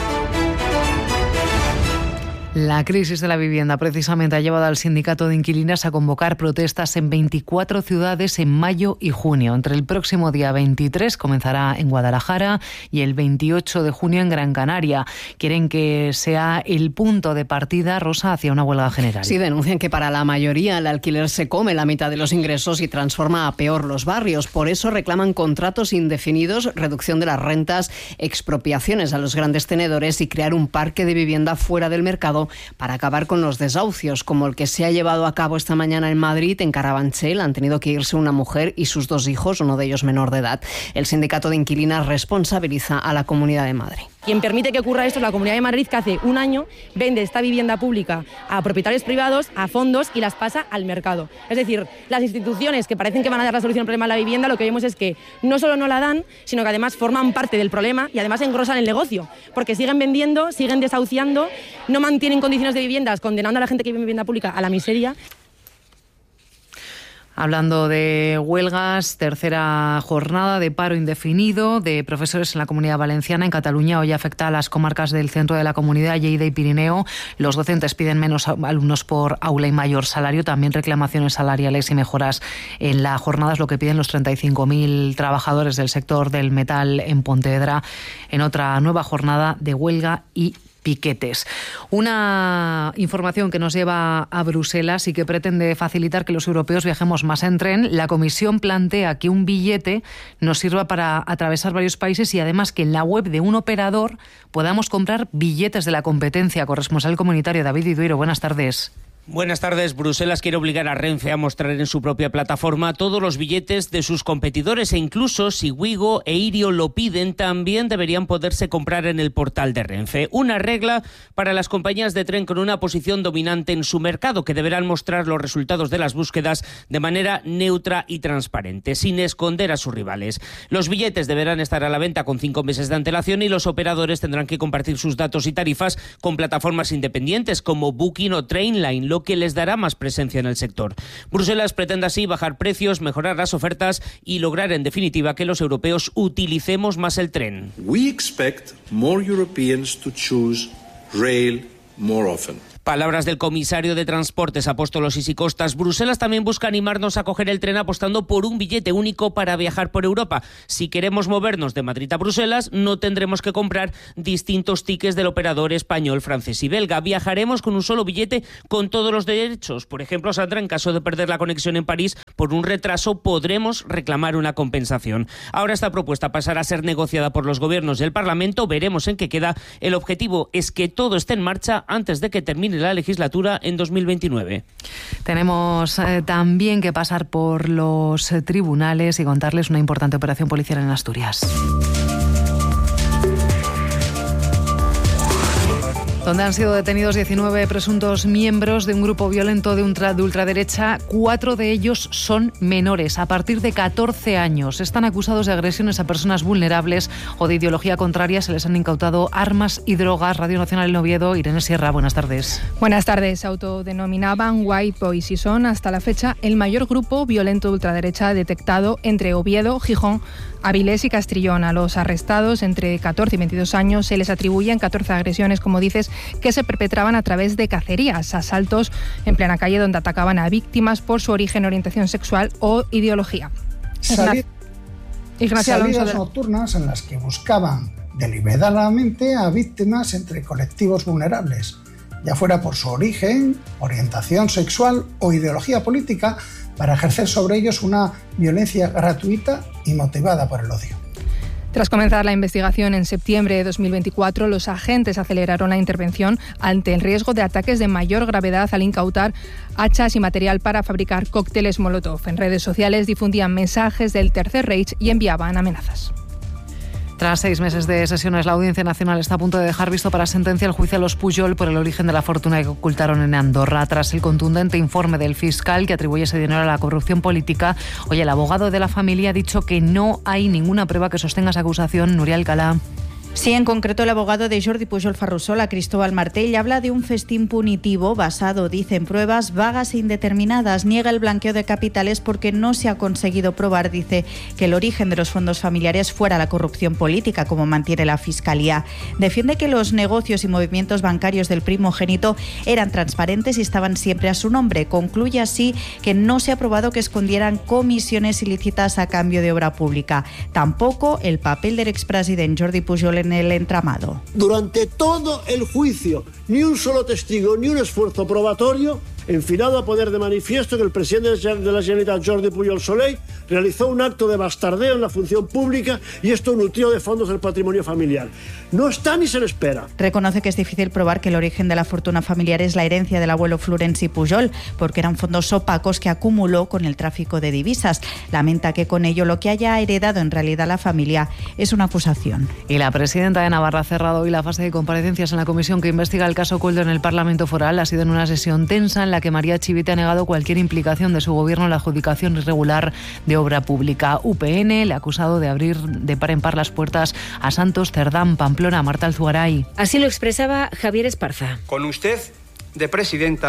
Speaker 7: La crisis de la vivienda precisamente ha llevado al sindicato de inquilinas a convocar protestas en veinticuatro ciudades en mayo y junio. Entre el próximo día veintitrés comenzará en Guadalajara y el veintiocho de junio en Gran Canaria. Quieren que sea el punto de partida, Rosa, hacia una huelga general.
Speaker 21: Sí, denuncian que para la mayoría el alquiler se come la mitad de los ingresos y transforma a peor los barrios. Por eso reclaman contratos indefinidos, reducción de las rentas, expropiaciones a los grandes tenedores y crear un parque de vivienda fuera del mercado para acabar con los desahucios, como el que se ha llevado a cabo esta mañana en Madrid, en Carabanchel. Han tenido que irse una mujer y sus dos hijos, uno de ellos menor de edad. El sindicato de inquilinas responsabiliza a la Comunidad de Madrid.
Speaker 22: Quien permite que ocurra esto es la Comunidad de Madrid, que hace un año vende esta vivienda pública a propietarios privados, a fondos y las pasa al mercado. Es decir, las instituciones que parecen que van a dar la solución al problema de la vivienda, lo que vemos es que no solo no la dan, sino que además forman parte del problema y además engrosan el negocio, porque siguen vendiendo, siguen desahuciando, no mantienen condiciones de viviendas, condenando a la gente que vive en vivienda pública a la miseria.
Speaker 7: Hablando de huelgas, tercera jornada de paro indefinido de profesores en la Comunidad Valenciana. En Cataluña hoy afecta a las comarcas del centro de la comunidad, Lleida y Pirineo. Los docentes piden menos alumnos por aula y mayor salario. También reclamaciones salariales y mejoras en la jornada es lo que piden los treinta y cinco mil trabajadores del sector del metal en Pontevedra en otra nueva jornada de huelga y piquetes. Una información que nos lleva a Bruselas y que pretende facilitar que los europeos viajemos más en tren. La Comisión plantea que un billete nos sirva para atravesar varios países y además que en la web de un operador podamos comprar billetes de la competencia. Corresponsal comunitario David Iduiro, buenas tardes.
Speaker 1: Buenas tardes. Bruselas quiere obligar a Renfe a mostrar en su propia plataforma todos los billetes de sus competidores e incluso si Wigo e Irio lo piden, también deberían poderse comprar en el portal de Renfe. Una regla para las compañías de tren con una posición dominante en su mercado, que deberán mostrar los resultados de las búsquedas de manera neutra y transparente, sin esconder a sus rivales. Los billetes deberán estar a la venta con cinco meses de antelación y los operadores tendrán que compartir sus datos y tarifas con plataformas independientes como Booking o Trainline, lo que les dará más presencia en el sector. Bruselas pretende así bajar precios, mejorar las ofertas y lograr en definitiva que los europeos utilicemos más el tren.
Speaker 3: We expect more Europeans to choose rail more often.
Speaker 1: Palabras del comisario de Transportes, Apóstolos y Sicostas. Bruselas también busca animarnos a coger el tren apostando por un billete único para viajar por Europa. Si queremos movernos de Madrid a Bruselas, no tendremos que comprar distintos tickets del operador español, francés y belga. Viajaremos con un solo billete con todos los derechos. Por ejemplo, Sandra, en caso de perder la conexión en París por un retraso, podremos reclamar una compensación. Ahora esta propuesta pasará a ser negociada por los gobiernos y el Parlamento. Veremos en qué queda. El objetivo es que todo esté en marcha antes de que termine la legislatura en dos mil veintinueve.
Speaker 7: Tenemos eh, también que pasar por los eh, tribunales y contarles una importante operación policial en Asturias, donde han sido detenidos diecinueve presuntos miembros de un grupo violento de, ultra, de ultraderecha. Cuatro de ellos son menores, a partir de catorce años. Están acusados de agresiones a personas vulnerables o de ideología contraria. Se les han incautado armas y drogas. Radio Nacional en Oviedo, Irene Sierra, buenas tardes.
Speaker 20: Buenas tardes. Se autodenominaban White Boys y son, hasta la fecha, el mayor grupo violento de ultraderecha detectado entre Oviedo, Gijón, Avilés y Castrillón. A los arrestados entre catorce y veintidós años se les atribuían catorce agresiones, como dices, que se perpetraban a través de cacerías, asaltos en plena calle donde atacaban a víctimas por su origen, orientación sexual o ideología.
Speaker 23: Sali-
Speaker 20: Ignacio
Speaker 23: Salidas
Speaker 20: Alonso de...
Speaker 23: nocturnas en las que buscaban deliberadamente a víctimas entre colectivos vulnerables, ya fuera por su origen, orientación sexual o ideología política, para ejercer sobre ellos una violencia gratuita y motivada por el odio.
Speaker 20: Tras comenzar la investigación en septiembre de dos mil veinticuatro, los agentes aceleraron la intervención ante el riesgo de ataques de mayor gravedad al incautar hachas y material para fabricar cócteles Molotov. En redes sociales difundían mensajes del Tercer Reich y enviaban amenazas.
Speaker 7: Tras seis meses de sesiones, la Audiencia Nacional está a punto de dejar visto para sentencia el juicio a los Pujol por el origen de la fortuna que ocultaron en Andorra. Tras el contundente informe del fiscal que atribuye ese dinero a la corrupción política, hoy el abogado de la familia ha dicho que no hay ninguna prueba que sostenga esa acusación. Nuria Alcalá.
Speaker 24: Sí, en concreto el abogado de Jordi Pujol Ferrusola, Cristóbal Martell, habla de un festín punitivo basado, dice, en pruebas vagas e indeterminadas. Niega el blanqueo de capitales porque no se ha conseguido probar, dice, que el origen de los fondos familiares fuera la corrupción política, como mantiene la Fiscalía. Defiende que los negocios y movimientos bancarios del primogénito eran transparentes y estaban siempre a su nombre. Concluye así que no se ha probado que escondieran comisiones ilícitas a cambio de obra pública. Tampoco el papel del expresidente Jordi Pujol en el entramado.
Speaker 25: Durante todo el juicio, ni un solo testigo, ni un esfuerzo probatorio, enfilado a poner de manifiesto que el presidente de la Generalitat, Jordi Pujol Soley, realizó un acto de bastardeo en la función pública y esto nutrió de fondos del patrimonio familiar. No está ni se le espera.
Speaker 24: Reconoce que es difícil probar que el origen de la fortuna familiar es la herencia del abuelo Florenci Pujol, porque eran fondos opacos que acumuló con el tráfico de divisas. Lamenta que con ello lo que haya heredado en realidad la familia es una acusación.
Speaker 7: Y la presidenta de Navarra ha cerrado hoy la fase de comparecencias en la comisión que investiga el caso Koldo en el Parlamento Foral. Ha sido en una sesión tensa en la que María Chivite ha negado cualquier implicación de su gobierno en la adjudicación irregular de obra pública. U P N le ha acusado de abrir de par en par las puertas a Santos, Cerdán, Pamplona. Marta Alzugaray.
Speaker 27: Así lo expresaba Javier Esparza.
Speaker 28: Con usted de presidenta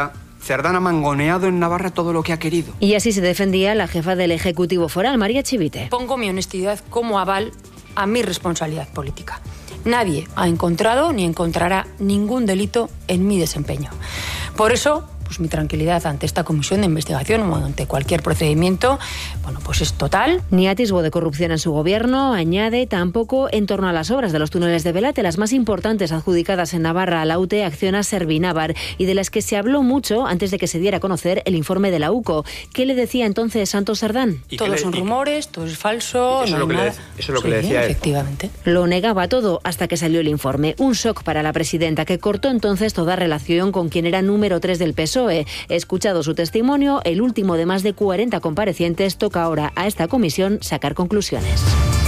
Speaker 2: Cerdán ha mangoneado en Navarra todo lo que ha querido.
Speaker 5: Y así se defendía la jefa del Ejecutivo Foral, María Chivite.
Speaker 6: Pongo mi honestidad como aval a mi responsabilidad política. Nadie ha encontrado ni encontrará ningún delito en mi desempeño. Por eso, pues mi tranquilidad ante esta comisión de investigación o ante cualquier procedimiento, bueno, pues es total.
Speaker 5: Ni atisbo de corrupción en su gobierno, añade, tampoco en torno a las obras de los túneles de Belate, las más importantes adjudicadas en Navarra a la U T E, Acciona, Servinávar, y de las que se habló mucho antes de que se diera a conocer el informe de la U C O. ¿Qué le decía entonces Santos Cerdán?
Speaker 6: Todos son rumores, todo es falso,
Speaker 2: eso,
Speaker 6: no
Speaker 2: es lo que
Speaker 6: nada.
Speaker 2: le, eso es lo que
Speaker 6: sí,
Speaker 2: le decía él.
Speaker 6: Efectivamente.
Speaker 5: Lo negaba todo hasta que salió el informe. Un shock para la presidenta, que cortó entonces toda relación con quien era número tres del P S O E. Escuchado su testimonio, el último de más de cuarenta comparecientes, toca ahora a esta comisión sacar conclusiones.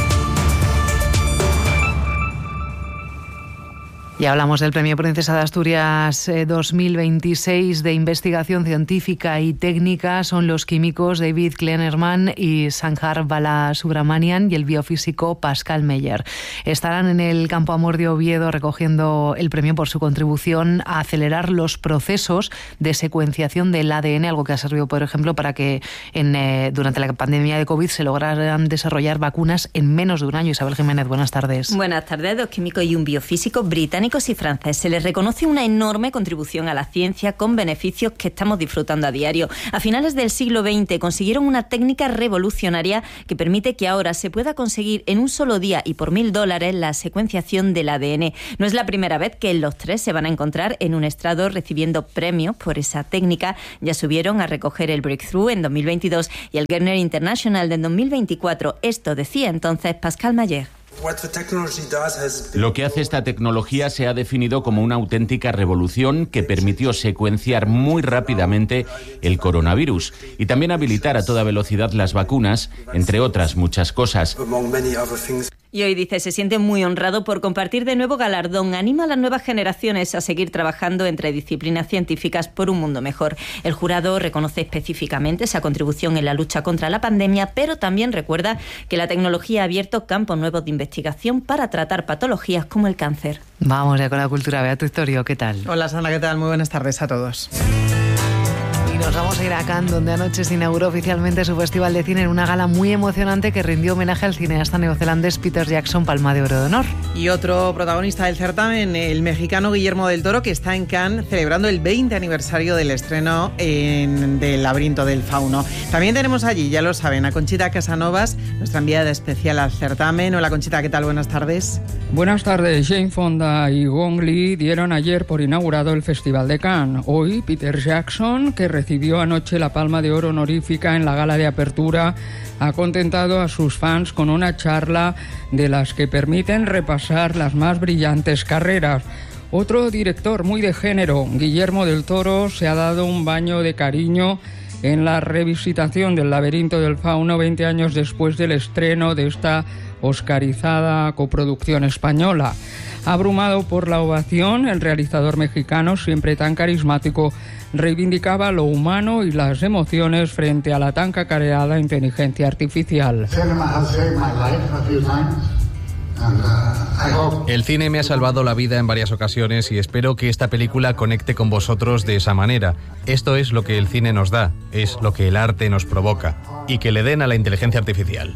Speaker 7: Y hablamos del Premio Princesa de Asturias eh, dos mil veintiséis de investigación científica y técnica. Son los químicos David Kleinerman y Sanjar Balasubramanian y el biofísico Pascal Meyer. Estarán en el Campo Amor de Oviedo recogiendo el premio por su contribución a acelerar los procesos de secuenciación del A D N, algo que ha servido, por ejemplo, para que en, eh, durante la pandemia de COVID se lograran desarrollar vacunas en menos de un año. Isabel Jiménez, buenas tardes.
Speaker 8: Buenas tardes. Dos químicos y un biofísico británico y francés. Se les reconoce una enorme contribución a la ciencia con beneficios que estamos disfrutando a diario. A finales del siglo veinte consiguieron una técnica revolucionaria que permite que ahora se pueda conseguir en un solo día y por mil dólares la secuenciación del A D N. No es la primera vez que los tres se van a encontrar en un estrado recibiendo premios por esa técnica. Ya subieron a recoger el Breakthrough en dos mil veintidós y el Gerner International de dos mil veinticuatro. Esto decía entonces Pascal Meyer.
Speaker 9: Lo que hace esta tecnología se ha definido como una auténtica revolución que permitió secuenciar muy rápidamente el coronavirus y también habilitar a toda velocidad las vacunas, entre otras muchas cosas.
Speaker 8: Y hoy dice, se siente muy honrado por compartir de nuevo galardón. Anima a las nuevas generaciones a seguir trabajando entre disciplinas científicas por un mundo mejor. El jurado reconoce específicamente esa contribución en la lucha contra la pandemia, pero también recuerda que la tecnología ha abierto campos nuevos de investigación para tratar patologías como el cáncer.
Speaker 7: Vamos ya con la cultura. Beatriz Torio, ¿qué tal?
Speaker 26: Hola Sandra, ¿qué tal? Muy buenas tardes a todos.
Speaker 7: Nos vamos a ir a Cannes, donde anoche se inauguró oficialmente su festival de cine en una gala muy emocionante que rindió homenaje al cineasta neozelandés Peter Jackson, Palma de Oro de Honor.
Speaker 26: Y otro protagonista del certamen, el mexicano Guillermo del Toro, que está en Cannes celebrando el veinte aniversario del estreno en del Laberinto del Fauno. También tenemos allí, ya lo saben, a Conchita Casanovas, nuestra enviada especial al certamen. Hola Conchita, ¿qué tal? Buenas tardes.
Speaker 27: Buenas tardes. Jane Fonda y Gong Li dieron ayer por inaugurado el Festival de Cannes. Hoy Peter Jackson, que recibió anoche la Palma de Oro honorífica en la gala de apertura, ha contentado a sus fans con una charla de las que permiten repasar las más brillantes carreras. Otro director muy de género, Guillermo del Toro, se ha dado un baño de cariño en la revisitación del Laberinto del Fauno veinte años después del estreno de esta oscarizada coproducción española. Abrumado por la ovación, el realizador mexicano, siempre tan carismático, reivindicaba lo humano y las emociones frente a la tan cacareada inteligencia artificial.
Speaker 28: El cine me ha salvado la vida en varias ocasiones y espero que esta película conecte con vosotros de esa manera. Esto es lo que el cine nos da, es lo que el arte nos provoca, y que le den a la inteligencia artificial.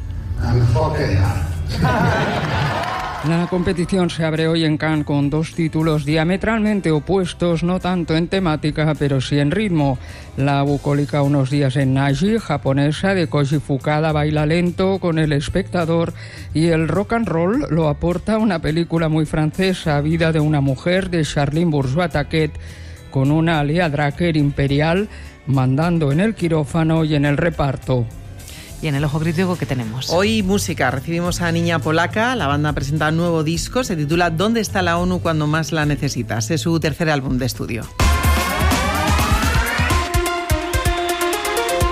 Speaker 27: La competición se abre hoy en Cannes con dos títulos diametralmente opuestos, no tanto en temática, pero sí en ritmo. La bucólica Unos días en Naji, japonesa, de Koji Fukada, baila lento con el espectador, y el rock and roll lo aporta una película muy francesa, Vida de una mujer, de Charlene Bourgeois-Taquet, con una Alia Dracker imperial mandando en el quirófano y en el reparto.
Speaker 7: Y en el ojo crítico, ¿qué tenemos?
Speaker 26: Hoy música, recibimos a Niña Polaca. La banda presenta un nuevo disco, se titula ¿Dónde está la ONU cuando más la necesitas? Es su tercer álbum de estudio.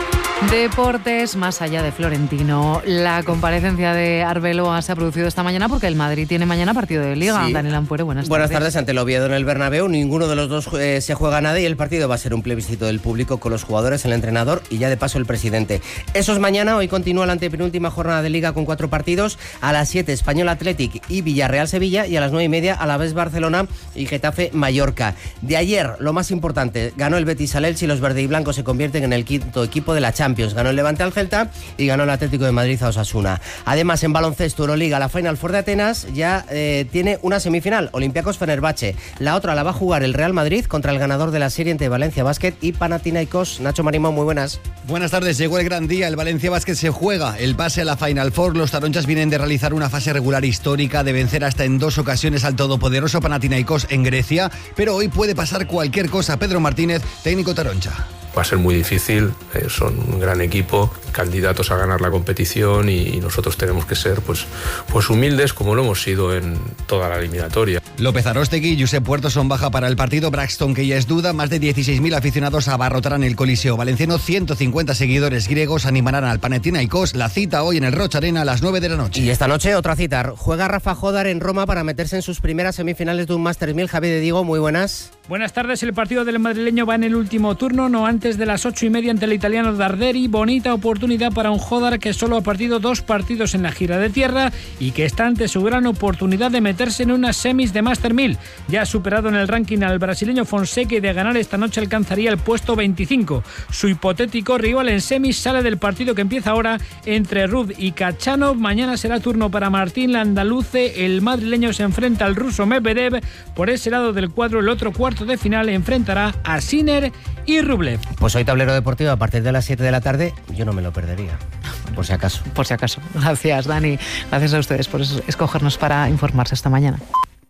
Speaker 7: Deportes, más allá de Florentino. La comparecencia de Arbeloa se ha producido esta mañana porque el Madrid tiene mañana partido de Liga. Sí. Daniel Ampuero, buenas tardes.
Speaker 10: Buenas tardes. Ante el Oviedo en el Bernabéu, ninguno de los dos eh, se juega nada y el partido va a ser un plebiscito del público con los jugadores, el entrenador y ya de paso el presidente. Eso es mañana. Hoy continúa la antepenúltima jornada de Liga con cuatro partidos. A las siete, Español Athletic y Villarreal Sevilla, y a las nueve y media, Alavés Barcelona y Getafe Mallorca. De ayer, lo más importante, ganó el Betis al Elche y los verde y blancos se convierten en el quinto equipo de la Champions. Ganó el Levante al Celta y ganó el Atlético de Madrid a Osasuna. Además, en baloncesto, Euroliga, la Final Four de Atenas ya eh, tiene una semifinal, Olympiacos Fenerbahce. La otra la va a jugar el Real Madrid contra el ganador de la serie entre Valencia Basket y Panathinaikos. Nacho Marimón, muy buenas.
Speaker 11: Buenas tardes, llegó el gran día, el Valencia Basket se juega el pase a la Final Four. Los taronchas vienen de realizar una fase regular histórica, de vencer hasta en dos ocasiones al todopoderoso Panathinaikos en Grecia, pero hoy puede pasar cualquier cosa. Pedro Martínez, técnico taroncha.
Speaker 12: Va a ser muy difícil, eh, son un gran equipo, candidatos a ganar la competición y, y nosotros tenemos que ser pues, pues humildes como lo hemos sido en toda la eliminatoria.
Speaker 11: López Aróstegui y Josep Puerto son baja para el partido. Braxton, que ya es duda, más de dieciséis mil aficionados abarrotarán el Coliseo valenciano. ciento cincuenta seguidores griegos animarán al Panathinaikos. La cita hoy en el Roch Arena a las nueve de la noche.
Speaker 10: Y esta noche otra cita. Juega Rafa Jodar en Roma para meterse en sus primeras semifinales de un Masters mil. Javier de Diego, muy buenas.
Speaker 13: Buenas tardes. El partido del madrileño va en el último turno, no antes de las ocho y media ante el italiano Darderi. Bonita oportunidad para un Jodar que solo ha partido dos partidos en la gira de tierra y que está ante su gran oportunidad de meterse en unas semis de Master mil. Ya ha superado en el ranking al brasileño Fonseca y de ganar esta noche alcanzaría el puesto veinticinco. Su hipotético rival en semis sale del partido que empieza ahora entre Ruud y Khachanov. Mañana será turno para Martín Landaluce. El madrileño se enfrenta al ruso Medvedev. Por ese lado del cuadro, el otro cuarto de final enfrentará a Sinner y Rublev.
Speaker 10: Pues hoy tablero deportivo a partir de las siete de la tarde, yo no me lo perdería, por si acaso.
Speaker 7: Por si acaso. Gracias, Dani. Gracias a ustedes por escogernos para informarse esta mañana.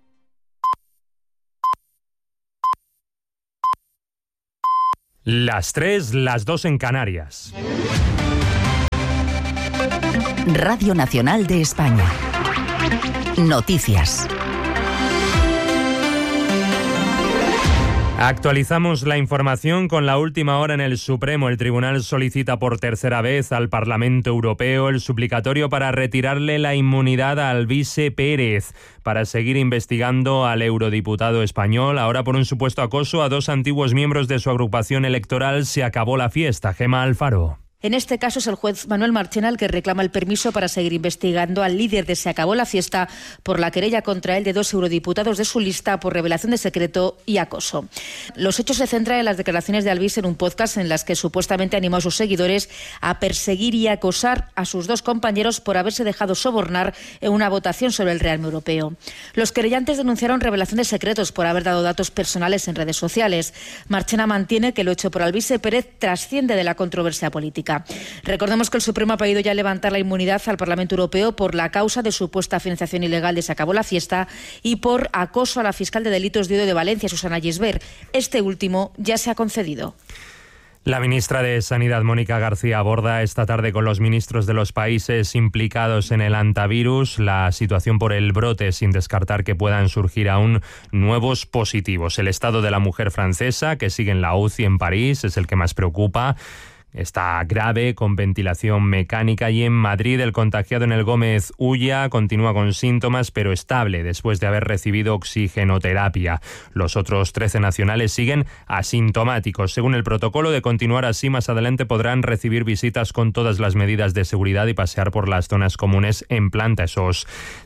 Speaker 14: Las tres, las dos en Canarias.
Speaker 4: Radio Nacional de España. Noticias.
Speaker 14: Actualizamos la información con la última hora en el Supremo. El Tribunal solicita por tercera vez al Parlamento Europeo el suplicatorio para retirarle la inmunidad a Alvise Pérez para seguir investigando al eurodiputado español. Ahora, por un supuesto acoso a dos antiguos miembros de su agrupación electoral, se acabó la fiesta. Gemma Alfaro.
Speaker 15: En este caso es el juez Manuel Marchena el que reclama el permiso para seguir investigando al líder de Se acabó la fiesta por la querella contra él de dos eurodiputados de su lista por revelación de secreto y acoso. Los hechos se centran en las declaraciones de Alvise en un podcast en las que supuestamente animó a sus seguidores a perseguir y acosar a sus dos compañeros por haberse dejado sobornar en una votación sobre el Real Europeo. Los querellantes denunciaron revelación de secretos por haber dado datos personales en redes sociales. Marchena mantiene que lo hecho por Alvise Pérez trasciende de la controversia política. Recordemos que el Supremo ha pedido ya levantar la inmunidad al Parlamento Europeo por la causa de supuesta financiación ilegal de Se acabó la fiesta y por acoso a la fiscal de delitos de odio de Valencia, Susana Gisbert. Este último ya se ha concedido.
Speaker 14: La ministra de Sanidad, Mónica García, aborda esta tarde con los ministros de los países implicados en el antivirus la situación por el brote, sin descartar que puedan surgir aún nuevos positivos. El estado de la mujer francesa, que sigue en la U C I en París, es el que más preocupa. Está grave, con ventilación mecánica, y en Madrid el contagiado en el Gómez Ulla continúa con síntomas, pero estable después de haber recibido oxigenoterapia. Los otros trece nacionales siguen asintomáticos. Según el protocolo, de continuar así, más adelante podrán recibir visitas con todas las medidas de seguridad y pasear por las zonas comunes en planta. Esos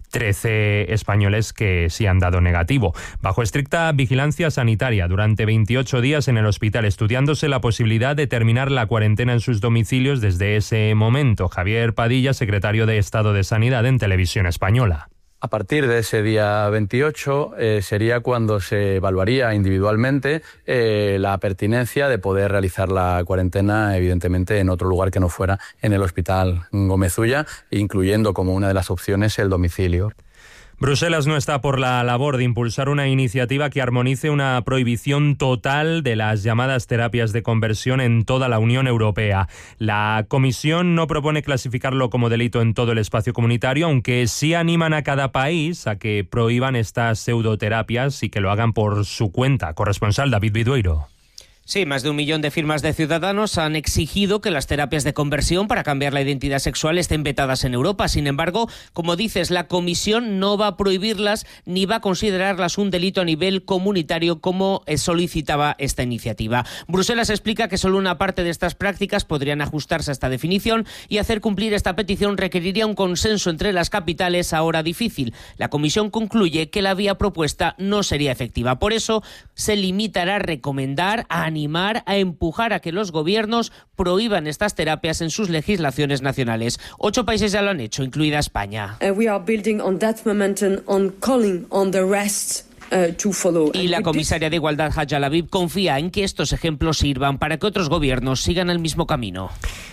Speaker 14: trece españoles que sí han dado negativo. Bajo estricta vigilancia sanitaria durante veintiocho días en el hospital, estudiándose la posibilidad de terminar la cuarentena en sus domicilios desde ese momento. Javier Padilla, secretario de Estado de Sanidad en Televisión Española.
Speaker 17: A partir de ese día veintiocho eh, sería cuando se evaluaría individualmente eh, la pertinencia de poder realizar la cuarentena, evidentemente en otro lugar que no fuera en el Hospital Gómez Ulla, incluyendo como una de las opciones el domicilio.
Speaker 14: Bruselas no está por la labor de impulsar una iniciativa que armonice una prohibición total de las llamadas terapias de conversión en toda la Unión Europea. La Comisión no propone clasificarlo como delito en todo el espacio comunitario, aunque sí animan a cada país a que prohíban estas pseudoterapias y que lo hagan por su cuenta. Corresponsal David Vidueiro.
Speaker 1: Sí, más de un millón de firmas de ciudadanos han exigido que las terapias de conversión para cambiar la identidad sexual estén vetadas en Europa. Sin embargo, como dices, la Comisión no va a prohibirlas ni va a considerarlas un delito a nivel comunitario como solicitaba esta iniciativa. Bruselas explica que solo una parte de estas prácticas podrían ajustarse a esta definición y hacer cumplir esta petición requeriría un consenso entre las capitales, ahora difícil. La Comisión concluye que la vía propuesta no sería efectiva. Por eso, se limitará a recomendar, a animar, a empujar a que los gobiernos prohíban estas terapias en sus legislaciones nacionales. Ocho países ya lo han hecho, incluida España.
Speaker 3: Uh, we are building on that momentum, on calling on the rest.
Speaker 1: Y la comisaria de Igualdad, Hadja Labib, confía en que estos ejemplos sirvan para que otros gobiernos sigan el mismo camino.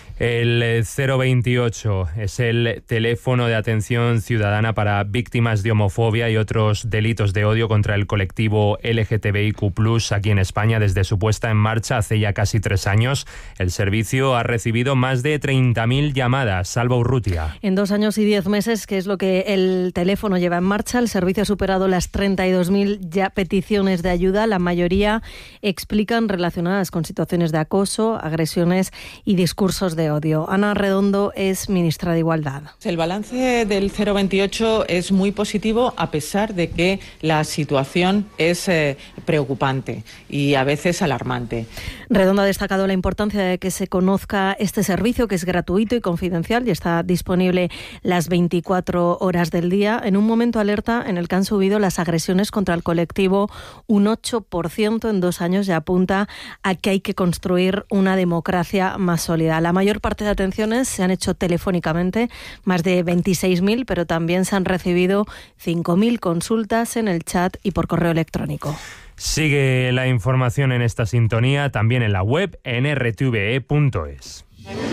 Speaker 14: El cero veintiocho es el teléfono de atención ciudadana para víctimas de homofobia y otros delitos de odio contra el colectivo L G T B I Q plus, aquí en España. Desde su puesta en marcha hace ya casi tres años, el servicio ha recibido más de treinta mil llamadas. Salva Urrutia.
Speaker 16: En dos años y diez meses, que es lo que el teléfono lleva en marcha, el servicio ha superado las treinta y dos mil ya peticiones de ayuda. La mayoría explican relacionadas con situaciones de acoso, agresiones y discursos de odio. Ana Redondo es ministra de Igualdad.
Speaker 18: El balance del cero veintiocho es muy positivo, a pesar de que la situación es eh, preocupante y a veces alarmante.
Speaker 16: Redondo ha destacado la importancia de que se conozca este servicio, que es gratuito y confidencial y está disponible las veinticuatro horas del día, en un momento alerta en el que han subido las agresiones contra el colectivo un ocho por ciento en dos años y apunta a que hay que construir una democracia más sólida. La mayor parte de atenciones se han hecho telefónicamente, más de veintiséis mil, pero también se han recibido cinco mil consultas en el chat y por correo electrónico.
Speaker 14: Sigue la información en esta sintonía, también en la web en r t v e punto es.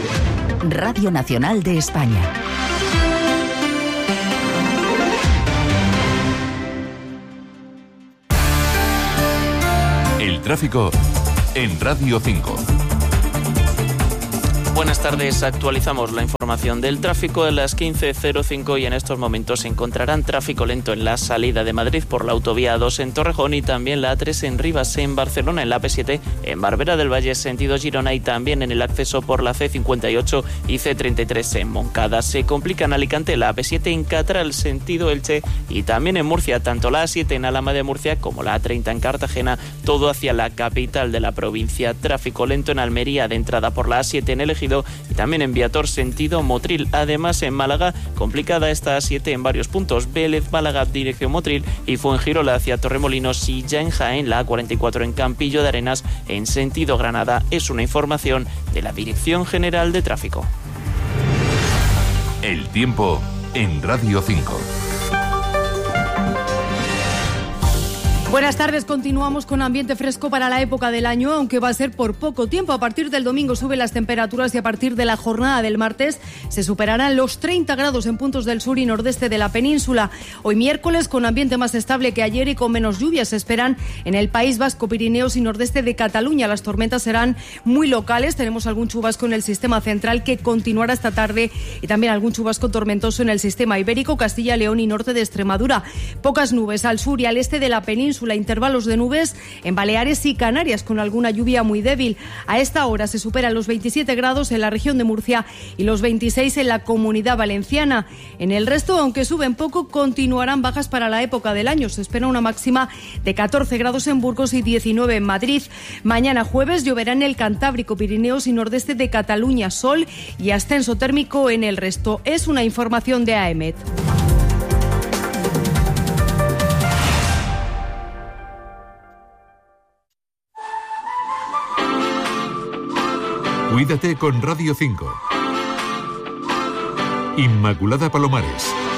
Speaker 4: Radio Nacional de España.
Speaker 19: El tráfico en Radio cinco.
Speaker 21: Buenas tardes, actualizamos la información del tráfico a las quince cero cinco y en estos momentos se encontrarán tráfico lento en la salida de Madrid por la autovía dos en Torrejón y también la A tres en Rivas en Barcelona, en la A P siete en Barberá del Valle sentido Girona y también en el acceso por la C cincuenta y ocho y C treinta y tres en Moncada. Se complica en Alicante la A P siete en Catral sentido Elche y también en Murcia, tanto la A siete en Alhama de Murcia como la A treinta en Cartagena, todo hacia la capital de la provincia. Tráfico lento en Almería de entrada por la A siete en Ejido y también en Viator sentido Motril. Además en Málaga complicada esta A siete en varios puntos, Vélez Málaga dirección Motril y Fuengirola hacia Torremolinos y ya en Jaén la A cuarenta y cuatro en Campillo de Arenas en sentido Granada. Es una información de la Dirección General de Tráfico.
Speaker 19: El tiempo en Radio cinco.
Speaker 22: Buenas tardes, continuamos con ambiente fresco para la época del año, aunque va a ser por poco tiempo. A partir del domingo suben las temperaturas y a partir de la jornada del martes se superarán los treinta grados en puntos del sur y nordeste de la península. Hoy miércoles, con ambiente más estable que ayer y con menos lluvias, se esperan en el País Vasco, Pirineos y nordeste de Cataluña. Las tormentas serán muy locales. Tenemos algún chubasco en el sistema central que continuará esta tarde y también algún chubasco tormentoso en el sistema ibérico, Castilla, León y norte de Extremadura. Pocas nubes al sur y al este de la península. Intervalos de nubes en Baleares y Canarias con alguna lluvia muy débil. A esta hora se superan los veintisiete grados en la región de Murcia y los veintiséis en la Comunidad Valenciana. En el resto, aunque suben poco, continuarán bajas para la época del año. Se espera una máxima de catorce grados en Burgos y diecinueve en Madrid. Mañana jueves lloverá en el Cantábrico, Pirineos y nordeste de Cataluña, sol y ascenso térmico en el resto. Es una información de A E M E T.
Speaker 19: Cuídate con Radio cinco. Inmaculada Palomares.